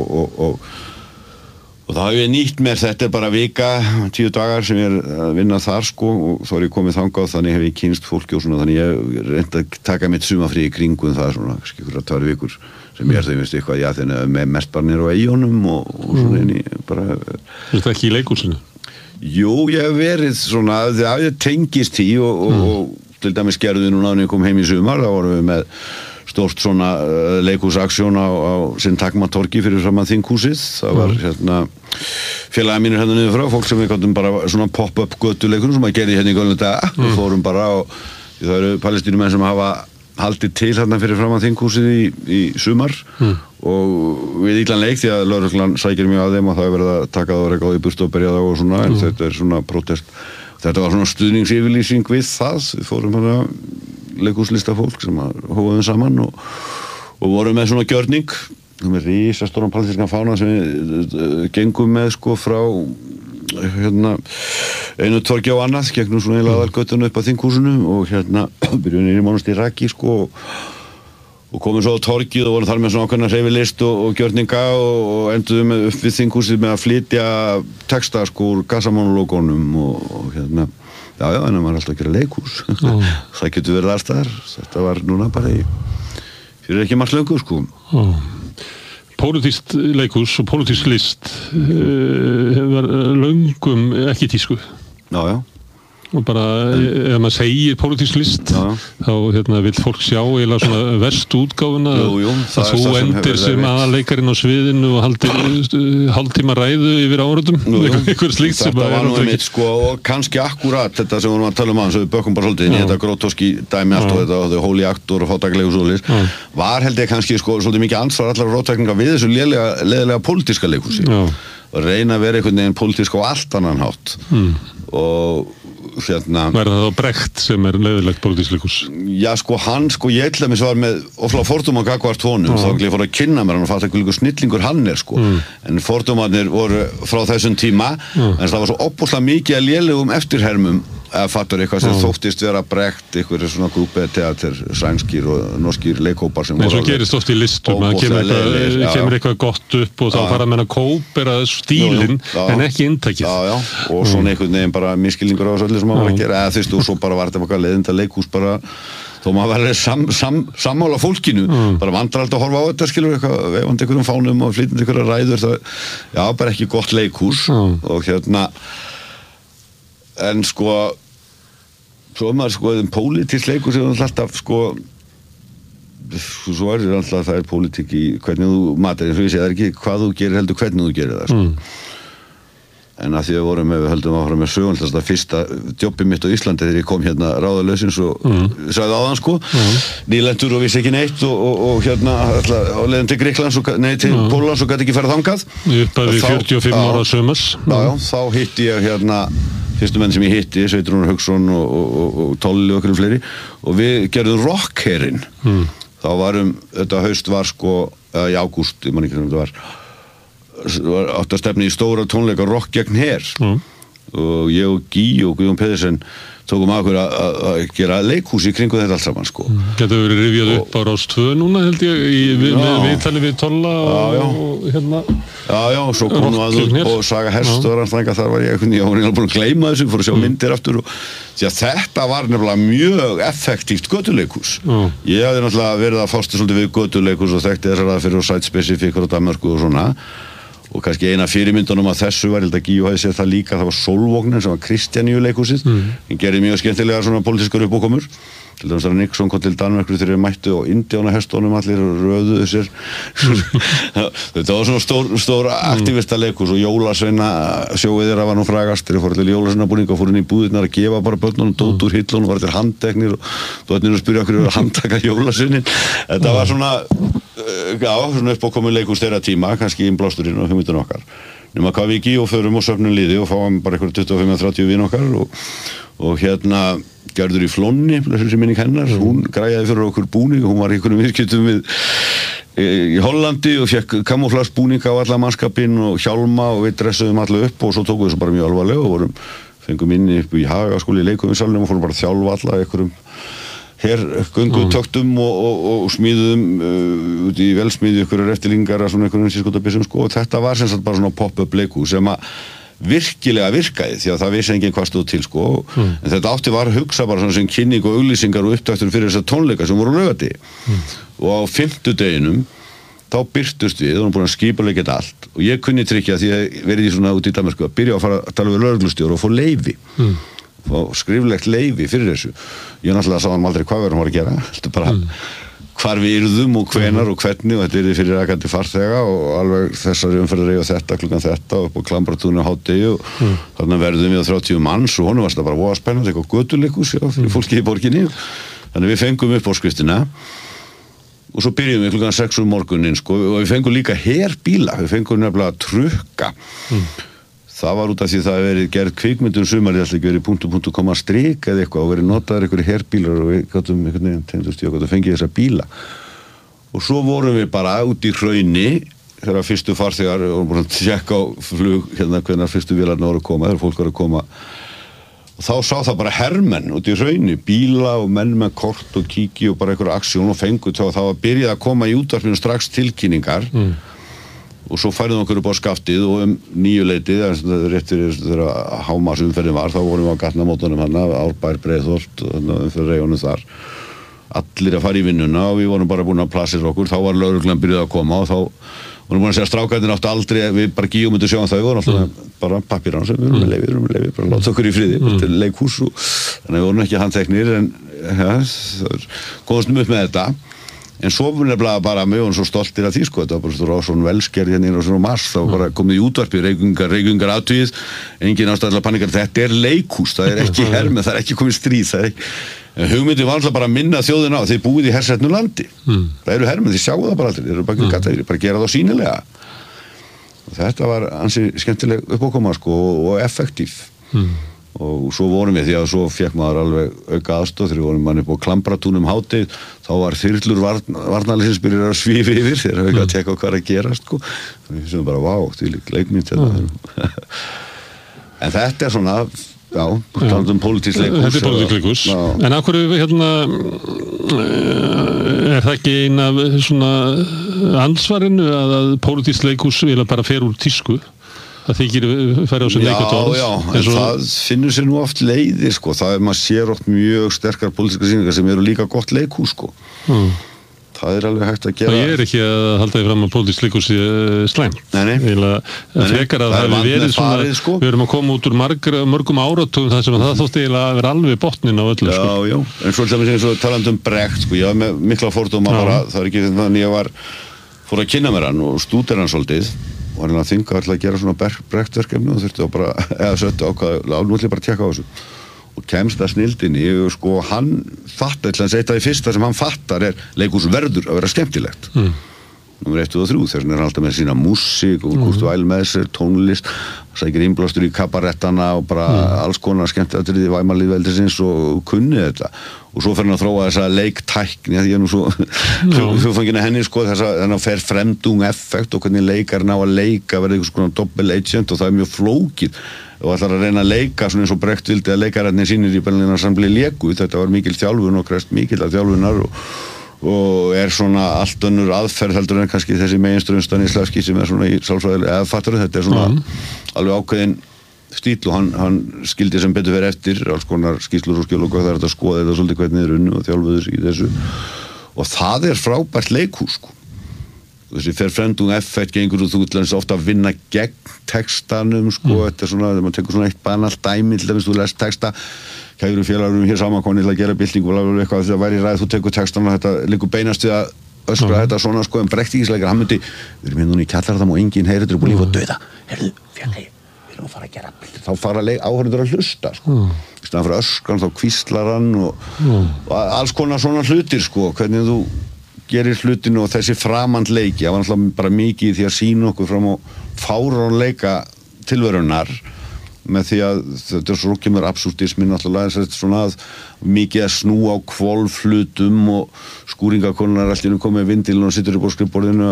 og þá hef ég nýtt mér þetta bara vika 10 dagar sem ég að vinna þar sko og þá ég komið þangað þannig hef ég kynst fólki og svona þannig ég reyndi að taka mitt sumafrí í kringum það svona ykkur 2 vikur sem ég þau veist eitthvað þannig með mest bara nýr á eigunum og svona inn í bara þetta ekki í leikhúsinu? Jú, ég hef verið svona það tengist því og til dæmis gerðu við núna þegar ég kom heim í sumar þá vorum við með stórt svona leikhúsaksjón á Syntagmatorgi fyrir framan þinghúsið það var félagi mínir hérna niður frá fólk sem við gáttum bara svona pop-up götuleikur sem að gerði hérna í gömlu daga við fórum bara og það eru palestínumenn sem hafa haldið til þarna fyrir framan þinghúsið í sumar og við illan leik því að lögreglan sækir mjög að þeim og það verið að taka það og reka á í burtu og berja það og svona en þetta svona protest. Þetta var svona stuðningsyfirlýsing við það. Við fórum hérna leikhúslista fólk sem hóðum saman og vorum með svona gjörning með risastóran palestínskan fána sem við gengum með sko frá einu torgi á annað gegnum svona eiginlega aðalgötuna upp að þinghúsinu og byrjuðum inn í Monastir Raki sko og komum svo á torgið og vorum þar með svona ákveðna hreyfilist og gjörninga og enduðum upp við þinghúsið með að flytja texta sko úr gassamónulókonum og en það var alltaf að gera leikhús það getur verið aðstæðar þetta var núna bara fyrir ekki margt löngu sko Pólitískt leikhús og pólitísk list var löngum ekki tísku. Já. Og bara, ef maður segir pólitísk list, þá vill fólk sjá eiginlega svona verstu útgáfuna að þú endir sem aðaleikarin á sviðinu og haldir hálftíma ræðu yfir áratum, eitthvað slíkt sem þetta var nú einmitt sko og kannski akkurat þetta sem vorum að tala aðeins og við bökkum bara svolítið inn í þetta grótoski dæmi allt og þetta hóli aktor og fátæklegur svoleiðis var held ég kannski sko svolítið mikið ansvar allar rótækninga við þessu leiðilega pólitíska leikhúsi og reyna að vera einhvern veginn pólitísk á allt annan hátt og Var það þá Brecht sem leiðilegt pólitískt leikhús? Já, sko, ég ætla mig var með ofla fordóma gagnvart honum, þá ég fór að kynna mér hann og fatta hvernig snillingur hann sko. En fordómarnir voru frá þessum tíma, en það var svo óbúslega mikið að lélegum eftirhermum að fattur eitthvað sem þóttist vera Brecht, eitthvað svona grúpið teater, sænskir og norskir leikhópar sem voru. En svo gerist oft í listum, það kemur eitthvað gott upp og þá fara menn að kópera stílinn en ekki inntækið. Já, og svona einhvern veginn bara miskilningur á þessu öllu sem maður var að gera, eða þú svo bara var þetta bara leiðinda leikhús bara, þó maður verið sammála fólkinu, bara vandrar alltaf að horfa á þetta, skilur eitthvað, veifandi einhverjum fánum og flytjandi einhverja ræður, já, bara ekki gott leikhús og en sko svo maður sko pólitískt leikhús er alltaf sko svo er alltaf það pólitík í hvernig þú matar, eins og ég segi, það er ekki hvað þú gerir heldur hvernig þú gerir það sko. En að því að við höldum áfram með sögun þetta fyrsta jobbið mitt á Íslandi þegar ég kom hérna ráðalausins og sagði áðan sko nýlendur og vissi ekki neitt og á leiðin til Grikklands til Póllands og gæti ekki ferð þangað uppað við 45 ára sömurs þá hitti ég fyrstu menn sem ég hitti, Sveitrúnar Hauksson og Tolli og okkur fleiri og við gerðum rockherinn þá þetta haust var sko í ágúst, ég man ekki hvernig þetta var átt að stefna í stóra tónleika rock gegn her og ég og Gí og Guðjón Pedersen tókum að okkur að gera leikhús í kringu þetta allt saman sko. Getur verið rifjað upp á Rás 2 núna held ég með viðtali við Tolla og Já, svo kom og Saga Hestur þar var ég var búin að gleyma þessu, fór að sjá myndir aftur og því að þetta var nefnilega mjög effektíft götuleikhús ég hafði náttúrulega verið að fástu svolítið við götuleikhús og þekkti þessar aðferðir og site specific og Danmörku og svona og kannski eina fyrirmyndunum að þessu var, ég held að Gíu hafi séð það líka, það var Sólvognin sem var Kristjaníu leikhúsið, hann gerði mjög skemmtilega svona pólitískar uppákomur, til dæmis að Nixon kom til Danmörku þegar þeir mættu og Indíánahestunum allir röðuðu sér þetta var svona stór aktivista leikhús og Jólasveina sjóið þeirra var nú frægast, þeir fóru til Jólasveina búning og fóru inn í búðirnar að gefa bara börnunum dót úr hillunum, var til handteknir og dótnir að spyrja okkur að handtaka Jólasveinin þetta var svona svona uppákomin leikhús þeirra tíma, kannski innblásturinn og hugmyndin okkar nema hvað við Gí og förum og söfnum liði og fáum bara eitthvað 25-30 vin okkar og Gerður í Flónni, þessi minning hennar hún græjaði fyrir okkur búning hún var í einhverjum virkjötum í Hollandi og fekk kamúflagsbúninga á alla mannskapinn og hjálma og við dressuðum alla upp og svo tókum við þessu bara mjög alvarlega og fengum inni upp í Hagaskóli í leikúmisalunum og fórum bara að þjálfa alla einhverjum göngutöktum og smíðum út í velsmíði einhverjar eftirlingar að svona einhverjum sískotabissum sko og þetta var sem sagt bara svona pop-up leikhús sem að virkilega virkaði því að það vissi enginn hvað stóð til sko en þetta átti var að hugsa bara svona sem kynning og auglýsingar og upptaktur fyrir þessar tónleika sem voru á Laugardegi og á 5. deginum þá birtust við og búin að skipuleggja þetta allt og ég kunni tryggja því að verið í svona út í Danmörku að byrja að fara að tala við lögreglustjóra og fá leyfi fá skriflegt leyfi fyrir þessu ég náttúrulega sá hann aldrei hvað við varum að gera þetta bara hvar við yrðum og hvenar og hvernig og þetta yrði fyrir akandi farþega og alveg þessari umferðar og þetta klukkan þetta og upp á Klambratúni á hádegi og þannig verðum við á 30 manns og honum var þetta bara voða spennandi eitthvað götuleikhús fyrir fólki í borginni Þannig við fengum uppáskriftina og svo byrjum við klukkan 6 morgunin sko, og við fengum líka herbíla, við fengum nefnilega trukka. Það var út af því það hefði verið gerð kvikmyndum sumarið, alltaf ekki verið ... koma strik eða eitthvað og verið notaður einhverju herbílar og við gátum einhvern veginn tengdust í okkur og fengið þessa bíla. Og svo vorum við bara út í hrauni þegar fyrstu farþegar vorum búin að tjekka á flug hérna hvenær fyrstu vélarnar voru að koma, þegar fólk voru að koma. Og þá sá það bara hermenn út í hrauni, bíla og menn með kort og kíki og bara einhverja aksjón og fengu þá það var byrjað að koma í útvarpinu strax tilkynningar og svo færðum okkur upp á skaftið og 9-leytið, rétt fyrir þegar hámarsumferðin var, þá vorum við á gatnamótunum hann, Árbær, Breiðholt og fyrir reigunum þar. Allir að fara í vinnuna og við vorum bara búin að plassera okkur, þá var lögreglan byrjuð að koma og þá vorum búin að segja strákarnir áttu aldrei, við bara gíum myndi sjá það, við vorum alltaf bara pappir hans, við erum með leyfi, bara láta okkur í friði, þetta leikhús og þannig við vorum ekki handteknir en komumst upp með þetta. En svo nefnilega bara við vorum svo stoltir af því sko, þetta var bara svo Rásson Velskerð hérna á svona Mars, það var bara komið í útvarpi, reykingar aðtugið, engin ástæðilega panikar, þetta leikhús, það ekki hermið, það ekki komið stríð, það hugmyndin var alltaf bara að minna þjóðina á, þeir búið í hersetnu landi, það eru hermið, þeir sjáu það bara aldrei, þeir eru bara gera það sýnilega. Og þetta var ansi skemmtileg uppákoma sko og effektív. Og svo vorum við, því að svo fekk maður alveg auka aðstoð þegar við vorum manni upp á Klambratúnum hádegið, þá var þyrlur varnarliðsins byrjað að svífa yfir þegar við ekki að teka hvað að gera sko. Við sem bara, vá, þvílík leikmynd þetta. En þetta svona, já, talandum pólitískt leikhús. Þetta pólitískt leikhús. En af hverju hérna það ekki ein af svona ansvarinu að pólitískt leikhús vilja bara fer úr tísku? Það þykir færi á sem leikatórns. Já, en það finnur sér nú oft leiðir sko, það maður sér oft mjög sterkar pólitískar sýningar sem eru líka gott leikhús sko. Það alveg hægt að gera. Ég ekki að halda því fram að pólitískt leikhús slæmt. Nei. Frekar að það hefur verið svona, sko. Við erum að koma út úr mörgum áratugum þar sem það þótti eiginlega að vera alveg botnin á öllu sko. Já, en svo eins og talandi Brecht sko, ég var með mikla fordóma bara, það er ekki þannig ég fór að kynna mér hann og stúdera hann svolítið. Var hann að þynga alltaf að gera svona Brecht-verkefni og þurfti að bara, eða söttu ákvaða, nú ætla ég bara að tjekka á þessu. Og kemst að snildinni, sko, hann fattar, eitt af því fyrsta sem hann fattar leikhús verður að vera skemmtilegt. Númer 1 og 3, þess vegna hann alltaf með sína músík og Kurt Weill með sér, tónlist, sækir innblástur í kabarettana og bara alls konar skemmtilegri væmalýðveldisins og kunni þetta. Og svo fer hann að þróa þessa leiktækni, því ég nú svo fangin að henni sko, þennan fer fremdung effekt og hvernig leikarinn á að leika verði einhvers konar double agent og það mjög flókið og ætlar að reyna að leika svona eins og Brecht vildi að leikararnir sínir í Berlínarsambli léku, þetta var mikil þjálfun og krefst mikil að þjálfunar og svona allt önnur aðferð heldur en kannski þessi meginströmm Stanislavski sem svona í sálfræðilega eðfattur, þetta svona alveg ákveðin stíl og hann skildi sem betur verið eftir alls konar skýrslur og skjöl og hvað það að skoða þetta svolítið hvernig þeir unnu og þjálfuður í þessu og það frábært leikhús sko. Þessi ferfrendung effekt gengur og þú ætlar ofta að vinna gegn textanum sko, þetta svona, þegar maður tekur svona eitt banalt dæmi til þess að þú lest texta kæru félagurum hér saman konið til að gera byltingu og eitthvað þegar væri ræð þú tekur textan og þetta liggur beinast við að öskra þetta svona sko en brektíkisleikar hann myndi, við erum hérna í kjallarðam og enginn heyrir þetta er búin líf og döða, heyrðu, fjarlægi við erum að fara að gera byltingu, þá fara áhörður að hlusta sko, í staðan fyrir öskran þá hvíslar hann og alls konar svona hlutir sko, hvernig þú gerir hlutinu og þessi framandleiki, það var náttúrulega bara mikið því að sýna okkur fram á fáránleika tilverunar með því að þetta svo kemur absúrdismin náttúrulega þetta svona að mikið að snúa á hvolfhlutum og skúringakonunar allir komið vindilin og sittur upp á skrifborðinu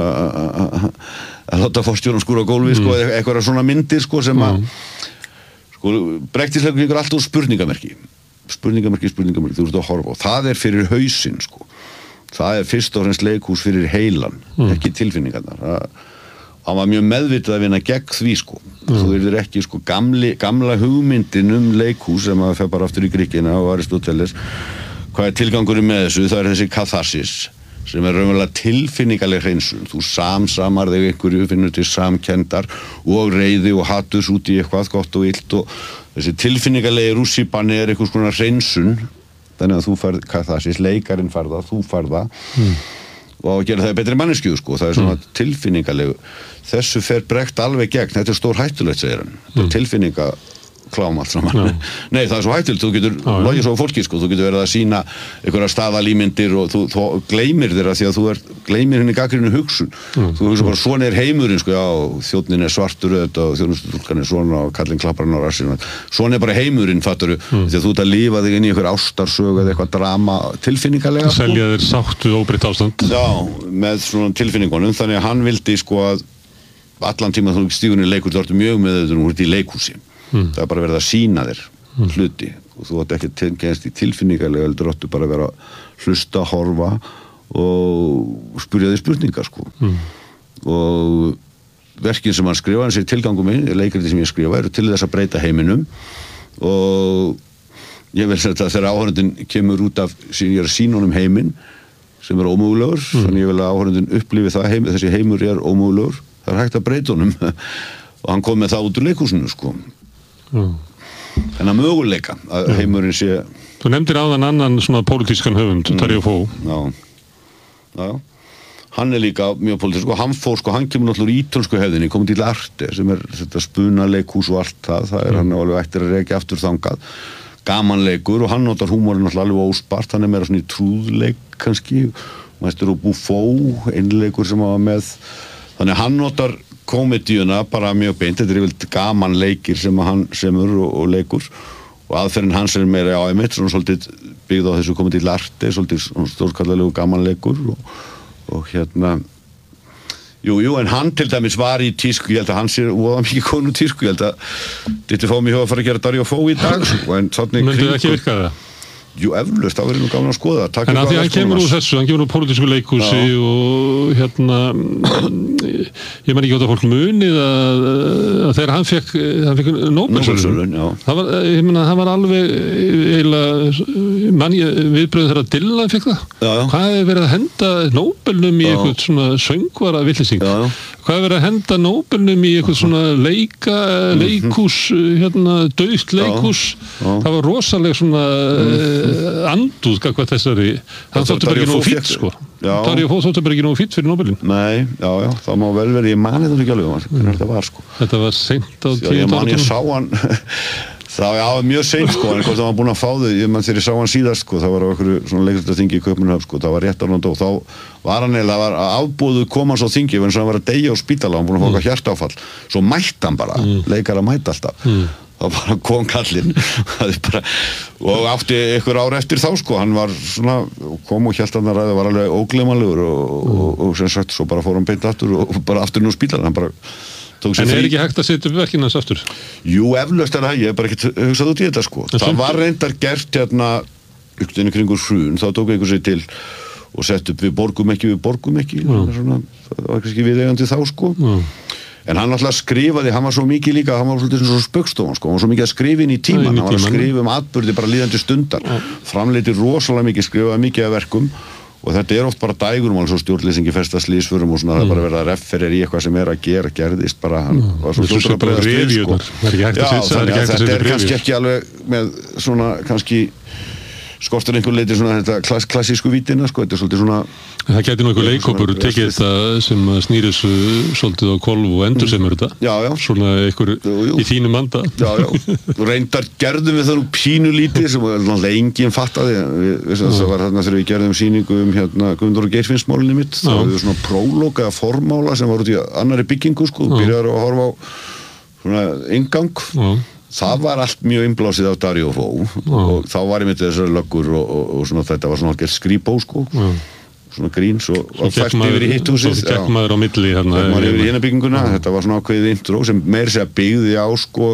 að láta forstjóran skúra á gólfi sko, eitthvað svona myndir sko sem að sko, brektisleikur gengur allt úr spurningamerki, þú ert að horfa og það fyrir hausinn sko. Það fyrst og fremst leikhús fyrir heilan, ekki tilfinningarnar. Það var mjög meðvitað að vinna gegn því sko. Þú yrðir ekki sko gamla hugmyndin leikhús sem að fer bara aftur í Gríkina og Aristóteles. Hvað tilgangurinn með þessu? Það þessi katharsis sem raunverulega tilfinningaleg hreinsun. Þú samsamar þig einhverju, finnur til samkenndar og reiði og hattus út í eitthvað gott og illt og þessi tilfinningalegi rússíbani einhvers konar hreinsun. Þannig að þú færð, hvað það sést, leikarinn færða, þú færða og gera það betri manneskju, sko, það svona tilfinningalegu. Þessu fer Brecht alveg gegn, þetta stór hættulegt, segir hann. Þetta tilfinninga klám allt saman. Nei, það svo hættilt, þú getur logið svo fólki, sko, þú getur verið að sýna einhverja staðalímyndir og þú gleymir þeirra því að þú gleymir henni gagnrýnu hugsun. Þú hugsa bara, svona heimurinn, sko, já, þjónninn svartur auðvitað og þjónustustúlkan svona og kallinn klappar hann á rassinn. Svona bara heimurinn, fattarðu, því að þú ert að lifa þig inn í einhver ástarsögu eða eitthvað drama tilfinningalega. Selja þér sátt við óbreytt ástand. Já, með svona tilfinningunum, þannig að hann vildi, sko, að allan tíma þú stígunni leikur, þú ert mjög með þetta, þú ert í leikhúsi. Það er bara verið að sýna þér hluti og þú ert ekki tengast í tilfinningarlega, heldur áttu bara að vera að hlusta, horfa og spyrja þig spurningar, sko. Og verkin sem hann skrifa, hann sér tilgangum minn, leikriti sem ég skrifa, eru til þess að breyta heiminum og ég vil segja að þegar áhorfandinn kemur út af ég er að sýna honum heiminn sem er ómögulegur, þannig ég vil að áhorfandinn upplifi það þessi heimur er ómögulegur. Það hægt að breyta honum og hann kom með það út úr leikhúsinu, sko. Þennan möguleika að heimurinn sé... Þú nefndir áðan annan svona pólitískan höfund, Darío Fó. Já. Hann er líka mjög pólitísk og hann fór, sko, hann kemur náttúrulega úr ítölsku hefðinni, komið til Arte, sem er þetta spunaleikhús og allt það er hann alveg ættir að rekja aftur þangað. Gamanleikur og hann notar húmorinn náttúrulega alveg óspart, hann er meira svona í trúðleik kannski, Maestro Buffo, einleikur sem var með. Þannig hann notar komedíuna bara mjög beint, þetta er yfirleitt gaman leikir sem hann semur og leikur og aðferðin hans er meira á einmitt, svona svolítið byggð á þessu komedí Arte, svolítið stórkallalegu gaman leikur og hérna Jú, en hann til dæmis var í tísku, ég held að hann sé voða mikið konu tísku, ég held að þetta fá mig í huga að fara að gera Darío Fó í dag, sko, en þannig Myndi það ekki virka það? Jú, eflaust, það verður nú gaman að skoða. En að því hann kemur úr þessu, hann kemur úr pólitísku leikhúsi og hérna, ég man ekki átt að fólk munið að þegar hann fekk Nóbelsverðlaun, ég meina, hann var alveg eiginlega, viðbröðum þegar Dylan fekk það. Hvað hefur verið að henda Nóbelnum í eitthvað svona söngvara villising? Hvað hefur verið að henda Nóbelnum í eitthvað svona leikhús, hérna, dauft leikhús? Það var rosalega svona andúð hvað þessari hann þóttu bara ekki nógu fýtt, sko. Darío Fó þóttu bara ekki nógu fýtt fyrir Nóbelin. Nei, já, það má vel verið, ég mani það ekki alveg hvernig þetta var, sko. Þetta var seint á 10 ára. Ég sá hann það var mjög seint, sko, en hvort það var búin að fá þau þegar ég sá hann síðast, sko, það var á einhverju svona leikristaþingi í Kaupmannahöfn, sko, það var rétt áður hann dó, þá var hann eiginlega að afboðu koma hans á þingi, eins og hann var að deyja á spítala, hann búin að fá eitthvað hjartaáfall, svo mætti hann bara, leikara mætti alltaf. þá bara kom kallinn og átti einhver ár eftir þá sko, hann var svona, kom og hélt hann að ræða, var alveg ógleymanlegur og sem sagt, svo bara fór hann beint aftur og bara aftur nú spílar, hann bara tók sér frí. En er ekki hægt að setja upp verkinn hans aftur? Jú, eflaust er það, ég hef bara ekkert hugsað út í þetta sko. Það var reyndar gert hérna, ykkur kringur hrun, þá tók einhver sig til og sett upp við borgum ekki, svona, það var kannski viðeigandi þá sko. En hann alltaf skrifaði, hann var svo mikið líka, hann var svolítið svona spöggstofan sko, hann var svo mikið að skrifa inn í tíman, hann var að skrifa atburði bara líðandi stundar, framleiti rosalega mikið, skrifaði mikið af verkum og þetta er oft bara dægur, svo stjórnleysingi festa slísförum og svona, það er bara verið að referera í eitthvað sem er að gera, gerðist bara, hann var svo fljótur að bregðast við sko. Já, þannig að þetta er kannski ekki alveg með svona, kannski skortur einhver leiti svona þetta klassísku vítina sko, þetta er svolítið svona. Það gæti nú einhver leikhópur tekið þetta sem snýris svolítið á kolf og endur sem þetta. Já. Svona einhver í þínum anda. Já. Reyndar gerðum við það nú pínulítið sem náttúrulega enginn fattaði. Það var þarna þegar við gerðum sýningu hérna Guðmundur og Geirfinnsmálinu mitt. Það var svona prólóg eða formála sem var út í annarri byggingu sko. Byrjaður að horfa á svona inngang. Það var allt mjög innblásið af Darío Fó og þá var ég með þessari löggur og svona þetta var svona algjör skrýpó sko, svona gríns og fært yfir í hitthúsið. Svo gekk maður á milli hérna. Gekk maður yfir í hinnabygginguna, þetta var svona ákveðið intro sem meira segja byggði á sko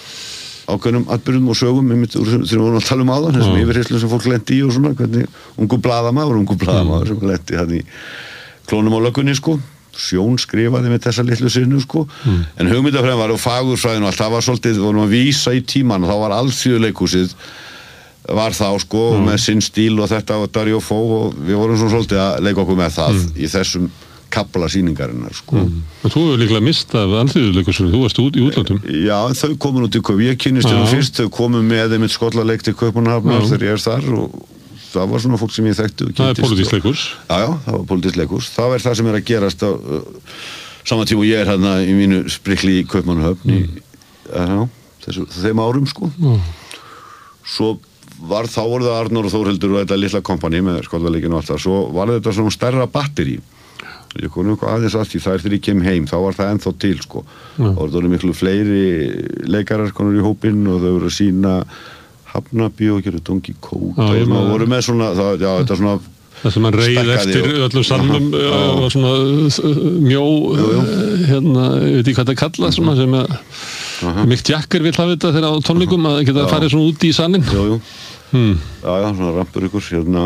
ákveðnum atburðum og sögum þegar við vorum að tala um áðan, þessum yfirheyrslum sem fólk lenti í og svona, hvernig ungu blaðamaður sem lenti hann í klónum á löggunni sko. Sjón skrifaði með þessa litlu sinu sko, en hugmyndafræðin var og fagurfræðin og allt, það var svolítið, við vorum að vísa í tíman og þá var alþjóðleikhúsið var þá sko, með sinn stíl og þetta og Darío Fó og við vorum svona svolítið að leika okkur með það í þessum kapla sýningarinnar sko. En þú hefur líklega mistað af alþjóðleikhúsinu, þú varst út í útlandum. Já, þau komin út í Kaup, ég kynnist þér fyrst, þau komu með þeim eitt skollaleik til Kaupmannahafnar þegar ég er þar og það var svona fólk sem ég þekkti. Það er pólitískt leikhús. Já, það var pólitískt leikhús. Það er það sem er að gerast á saman tíma og ég er hérna í mínu sprikli í Kaupmannahöfn þeim árum sko. Svo þá voru það Arnór og Þórhildur og þetta litla kompani með Skollaleikinn og allt það, svo var þetta svona stærra batteri. Ég kom eitthvað aðeins að því þegar ég kem heim, þá var það ennþá til sko. Og það voru miklu fleiri leikarar konur í hópinn og þau voru að sýna Hafnabí og gera Don Quixote og voru með svona, þetta svona það sem hann reið eftir öllum salmum og svona mjó ég veit ekki hvað það kalla svona sem að Mick Jagger vill hafa þetta þegar á tónleikum að geta farið svona út í salin svona rampur ykkur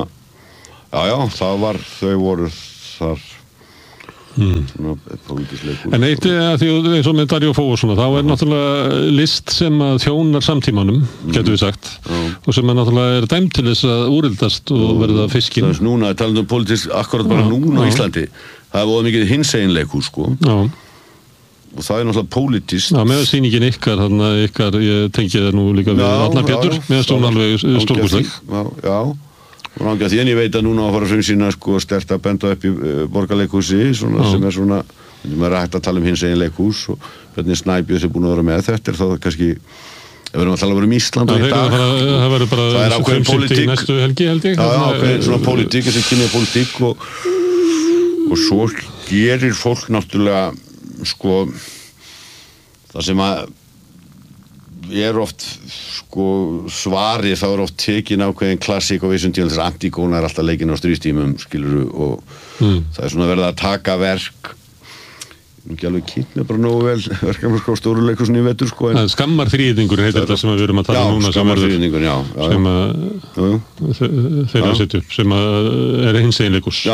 þau voru þar svona pólitísleikur en eitt að því eins og með Daríó Fó og svona, þá náttúrulega list sem að þjónar samtímanum getur við sagt og sem að náttúrulega dæmt til þess að úrildast og verða fiskinn það núna, talandi pólitísk akkurat bara núna á Íslandi það voru mikið hinseginleikur sko og það náttúrulega pólitískt með sýningin ykkar, ég tengi það nú líka við Arnar Björdur, með stjórn alveg stórkostleg Rangja því en ég veit að núna að fara að frumsýna sko sterkt að benda upp í Borgarleikhúsi svona, sem svona, maður hægt að tala hinsegin leikhús og hvernig Snæbjörns búin að vera með þetta þá kannski, ef við erum að tala um Ísland og í dag það verður bara ákveðin pólitík næstu helgi held ég ákveðin svona pólitík, þessi kynja pólitík og svo gerir fólk náttúrulega sko það sem að ég oft sko svari þá oft tekin ákveðin klassík og vissum tíðan þess að Antígóna alltaf leikin á stríðstímum skiluru og það svona verið að taka verk ekki alveg kynna bara nógu vel verkefnum sko stóruleikurinn í vetur sko en skammar þríðingur heitir þetta sem við erum að tala núna skammar þríðingur, sem að þeirra setja upp sem að hinsegin leikus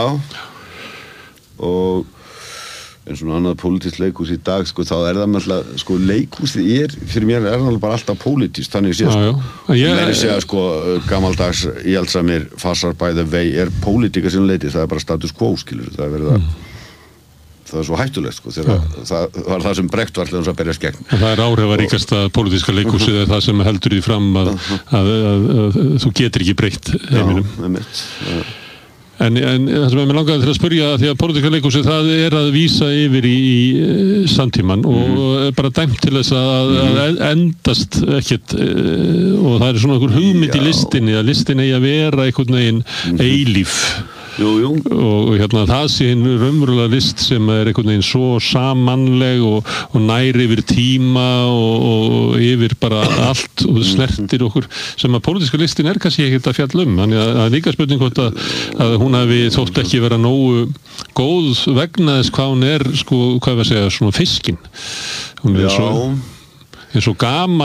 og en svona annað pólitískt leikhús í dag sko, þá það með sko leikhúsið fyrir mér það bara alltaf pólitískt þannig séð sko ég segja sko gamaldags íhaldsamir Farsar by the way pólitíka sinni leiti, það bara status quo skilur, það verið það svo hættulegt sko það var það sem Brecht var alltaf að berjast gegn það áhrifaríkasta pólitíska leikhúsið það sem heldur því fram að þú getur ekki breytt heiminum En það sem ég með langaði til að spyrja því að pólitíska leikhúsið það að vísa yfir í samtíman og bara dæmt til þess að endast ekkert og það svona einhver hugmynd í listinni að listin eigi að vera einhvern veginn eilíf og það sé hinn raunverulega list sem einhvern veginn svo samanleg og næri yfir tíma og yfir bara allt og snertir okkur sem að pólitíska listin kannski ekkert að fjalla þannig að líka spurning hvort að hún hafi þótt ekki vera nógu góð vegna þess hvað hún sko, hvað við að segja, svona fiskinn hún eins og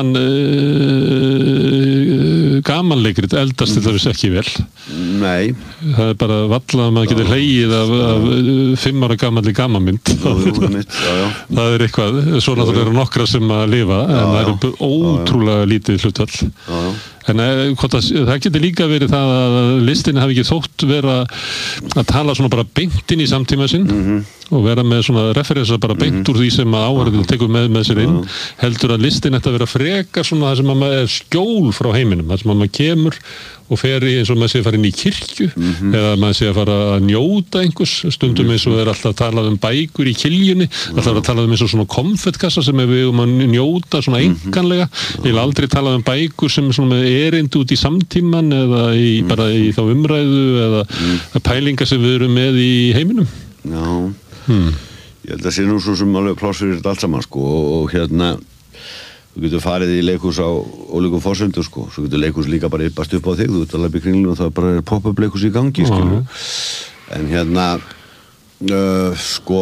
gamanleikrit eldast til þess ekki vel Nei það bara valla að maður getur hlegið af 5 ára gamalli gamanmynd það eitthvað svo náttúrulega nokkra sem að lifa en það ótrúlega lítið hlutvall en það getur líka verið það að listin hafi ekki þótt vera að tala svona bara beint inn í samtíma sinn og vera með svona referensa bara beint úr því sem að áhverjum tekur með sér inn heldur að listin ætti að vera frekar svona það sem að maður skjól frá heiminum það sem að maður kemur og fer eins og maður sé að fara inn í kirkju eða maður sé að fara að njóta einhvers stundum eins og alltaf að tala bækur í kiljunni alltaf að tala eins og svona konfettkassa sem við að njóta svona einkanlega ég vil aldrei tala bækur sem svona með erind út í samtíman eða bara í þá umræðu eða pælingar sem við erum með í heiminum ég held að sé nú svo sem alveg pláss fyrir þetta allt saman sko og þú getur farið í leikhús á ólíkum forsendum sko, svo getur leikhús líka bara yppast upp á þig, þú ert að labba í kringlunum og það bara pop-up leikhús í gangi skilur en sko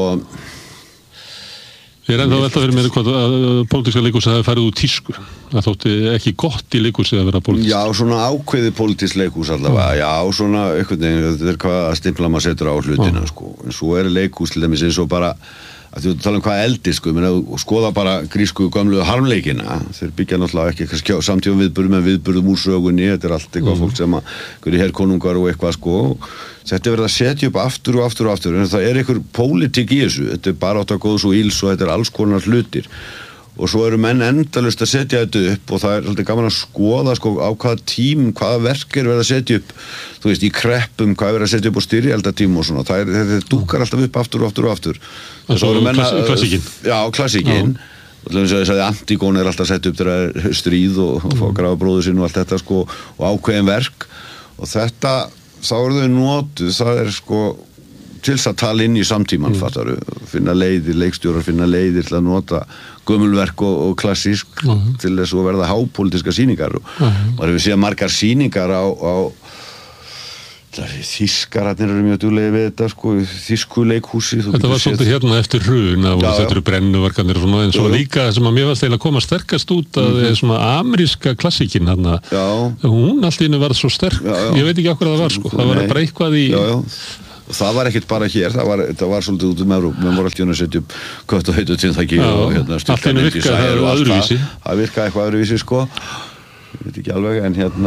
Ég ennþá velta fyrir mér hvað að pólitíska leikhús hafi farið úr tísku það þótti ekki gott í leikhúsi að vera pólitísk Já, svona ákveðið pólitísk leikhús allavega svona einhvern veginn, þetta hvað að stimpla maður setur á hlutina sko, en svo leikhús til dæmis eins og bara að þú tala hvað eldir sko, og skoða bara grísku gömlu harmleikina, þeir byggja náttúrulega ekki kannski samtíma viðburðum en viðburðum úr sögunni, þetta allt eitthvað fólk sem að hverju herkonungar og eitthvað sko, þetta verið að setja upp aftur og aftur og aftur, en það einhver pólitík í þessu, þetta bara átt að góða svo íls og þetta alls konar hlutir og svo eru menn endalaust að setja þetta upp og það svolítið gaman að skoða sko, á hvaða tím, hvaða verk verið að setja upp þú veist, í kreppum, hvað verið að setja upp á styrjaldartím og svona, þetta dúkar alltaf upp aftur og aftur og aftur klassíkin Já, klassíkin Þess að Antígón alltaf sett upp þegar stríð og fá að grafa bróður sinn og allt þetta sko, og ákveðin verk, og þetta, þá þau notuð, það sko til þess að tala inn í samtíman, fattaru, finna leiðir, leikstjórar finna leiðir til að nota gömulverk og klassísk til þess að verða hápolítiska sýningar, og maður hefur séð margar sýningar á Þýskararnir eru mjög duglegir við þetta sko, þýsku leikhúsi. Þetta var svolítið hérna eftir hrun og þetta eru brennuvarkanir og svona, en svo líka sem að mér varst eiginlega að koma sterkast út að svona ameríska klassíkin hérna, hún allt í hennu var svo sterk, ég veit ekki okkur að það var sko, það var bara eitthvað í... Það var ekkert bara hér, það var svolítið út Evrópu, við vorum alltaf að setja upp Kött og heitu Tindþæki og hérna styrka myndi sæðir og allt það. Það virkaði eitthvað öðruvísi sko, ég veit ekki alveg,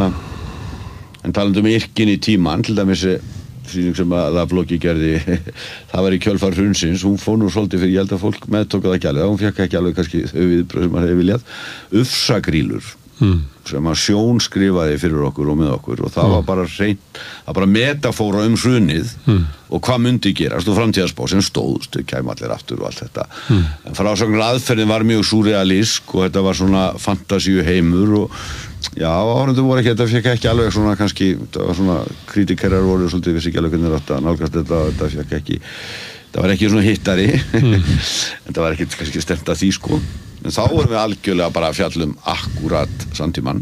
en talandi yrkin í tíman, til dæmis sýning sem að Lafloki gerði, það var í kjölfar hrunsins, hún fór nú svolítið fyrir, ég held að fólk meðtók það ekki alveg, hún fekk ekki alveg kannski þau viðbrögð sem maður hefði viljað, Ufsagrýlur, sem að Sjón skrifaði fyrir okkur og með okkur, og það var bara hreint, það bara metafóra hrunið og hvað myndi gerast og framtíðarspá sem stóðst, þau kæmu allir aftur og allt þetta, en frásögnar aðferðin var mjög súrealísk og þetta var svona fantasíu heimur og já, áhörnum voru ekki, þetta fekk ekki alveg svona kannski, þetta var svona kritikerar voru svolítið vissi ekki alveg hvernig þetta nálgast þetta fekk ekki, það var ekki svona hittari en það var ekki kannski stemt að því sko, en þá vorum við algjörlega bara að fjalla akkurat samtímann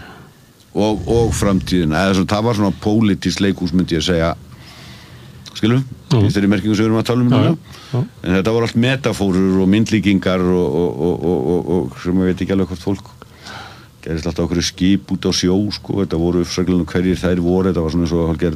og framtíðina, eða svona, það var svona pólitískt leikhús myndi ég segja, skilum í þeirri merkingu sem við erum að tala núna, en þetta voru allt metafórur og myndlíkingar og sem ég veit ekki alveg hvort fólk gerðist alltaf okkur skip út á sjó sko, þetta voru uppsreglunum hverjir þær voru, þetta var svona eins og hálfgerð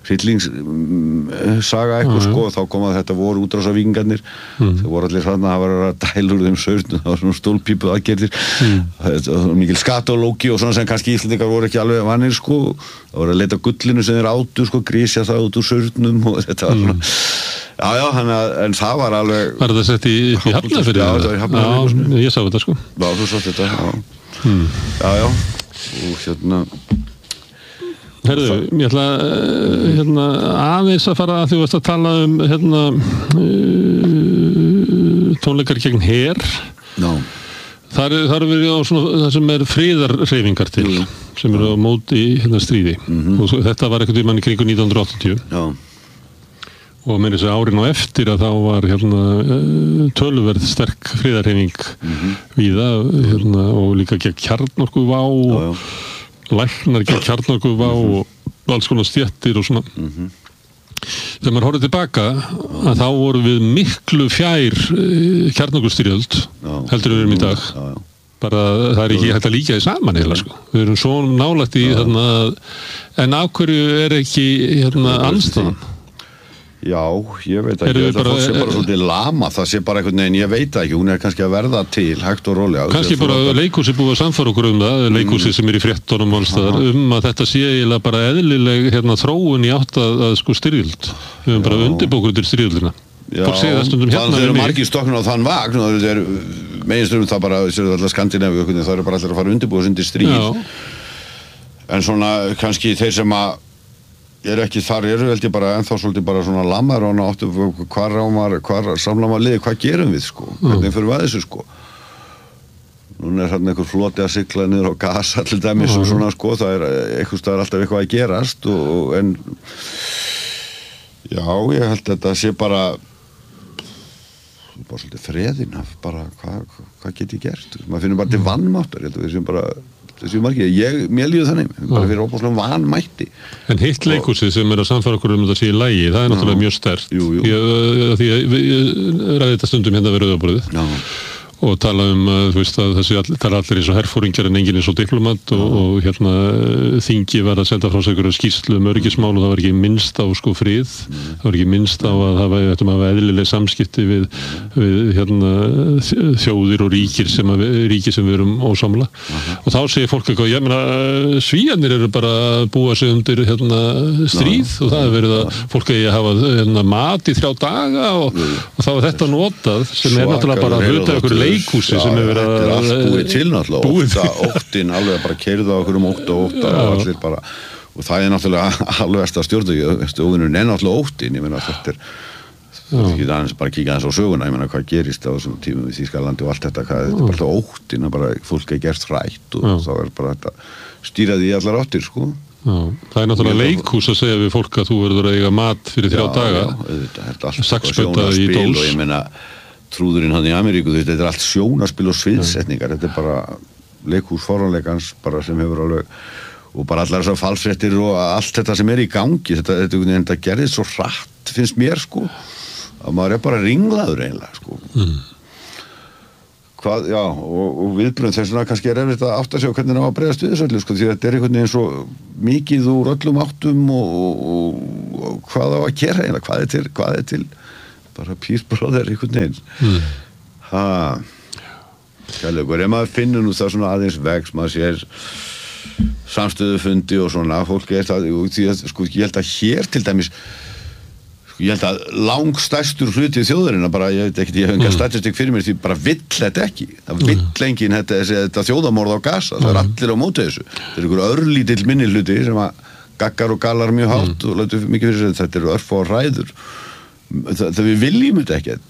hryllingssaga eitthvað sko, og þá kom að þetta voru útrásavíkingarnir, þau voru allir þarna, það var að dæla úr þeim saurn, það var svona stólpípuð aðgerðir, það var mikil skatológi og svona sem kannski Íslendingar voru ekki alveg vanir sko, það voru að leita gullinu sem þeir áttu sko, grísja það út úr saurnum og þetta var svona, já, en það var alveg... Var þetta sett í Hafnarfirði? Já, þetta var í Hafnarfirði. Já, ég sá þetta sko. Já, þú sátt þetta, já. Já, og hérna Herðu, ég ætla aðeins að fara að þú varst að tala tónleikar gegn her. Já. Þar er verið á svona, það sem friðarhreyfingar til, sem eru á móti stríði, og þetta var einhvern tímann í kringu 1980. Já. Og meira þess að árin á eftir að þá var töluverð sterk friðarhreyfing víða og líka gegn kjarnorkuvá og læknar gegn kjarnorkuvá og alls konar stéttir og svona. Þegar maður horfði tilbaka að þá vorum við miklu fjær kjarnorkustyrjöld heldur við erum í dag. Bara það er ekki hægt að líka því saman eða sko. Við erum svo nálægt í en af hverju ekki andstæðan? Já, ég veit ekki, það fólk sé bara svolítið lama, það sé bara einhvern veginn, ég veit ekki, hún kannski að verða til, hægt og rólega. Kannski bara leikhúsi búið að samfara okkur það, leikhúsi sem er í fréttunum allstaðar, að þetta sé eiginlega bara eðlileg þróun í átt að sko styrjöld. Við höfum bara undirbúkur undir styrjöldina. Já, þannig að þeir eru margir stokkun á þann vagn, og þeir meginstundum það bara, sér allar Skandinavíu, það eru bara allir að fara undirbúið undir stríð. En svona kannski þeir sem að ekki þar held ég bara ennþá svolítið bara svona lamar og áttu hvar samla maður liði, hvað gerum við sko, hvernig fyrir við að þessu sko. Núna er hérna einhver floti að sigla niður á Gaza til dæmis og svona sko, það er einhvers staðar alltaf eitthvað að gerast en já, ég held að þetta sé bara svolítið freðin af bara hvað get ég gert, maður finnur bara til vannmáttar, ég held að við séum bara þessi margir, mér líður þannig bara fyrir óbúslega vanmætti. En hitt leikhúsið sem er að samfara okkur þetta sé í lagi, það er náttúrulega mjög sterkt. Því að við ræðum þetta stundum hérna við Rauðaborðið og tala þú veist að þessi tala allir eins og herfóringjar en enginn eins og diplomat og þingi var að senda frá sig einhverja skýrslu öryggismál og það var ekki minnst á sko frið, það var ekki minnst á að það hafa eðlileg samskipti við þjóðir og ríki sem við erum ósamla og þá segir fólk eitthvað, ég meina Svíarnir eru bara að búa sig undir stríð og það er verið að fólk eigi að hafa mat í 3 daga og þá er þetta notað sem er náttúrulega bara hluta okkur leikhúsi sem hefur verið að... Þetta er allt búið til náttúrulega, óttin alveg bara keyrða okkur ótta og allir bara, og það er náttúrulega alveg að stjórna, óvinnurinn er náttúrulega óttin, ég meina þetta ekki aðeins bara kíkja aðeins á söguna, ég meina hvað gerist á þessum tímum í Þýskalandi og allt þetta, þetta er bara alltaf óttin að bara fólk gert hrætt og þá bara þetta stýraði í allar áttir, sko. Já, það náttúrulega leikhús að segja við fólk að þú verður að eiga mat fyrir 3 daga. Þetta er allt saxbötaði í dós. Og ég meina, trúðurinn hann í Ameríku, þetta er allt sjónarspil og sviðsetningar, þetta er bara leikhús fáránleikans bara sem hefur alveg, og bara allar þessar falsfréttir og allt þetta sem er í gangi, þetta gerðist svo hratt, finnst mér, sko, að maður er bara ringlaður eiginlega, sko. Hvað, já, og viðbrönd þess vegna kannski er erfitt að átta sig á hvernig það á að bregðast við þessu öllu, sko, því þetta er einhvern veginn svo mikið úr öllum áttum og hvað á að gera eiginlega, hvað er til bara písbróðir einhvern veginn. Kærleikur, ef maður finnur nú það svona aðeins vegs, maður sér samstöðufundi og svona, fólk er það, því að, sko, ég held að hér til dæmis, ég held að langstærstur hluti þjóðarinnar bara, ég veit ekki, ég hef enga statistik fyrir mér því bara vill þetta ekki, það vill enginn þetta þjóðamorð á Gaza, það er allir á móti þessu, þetta er einhver örlítill minni hluti sem að gaggar og galar mjög hátt og lætur mikið fyrir sig, þetta eru örfá ræður, það við viljum þetta ekki,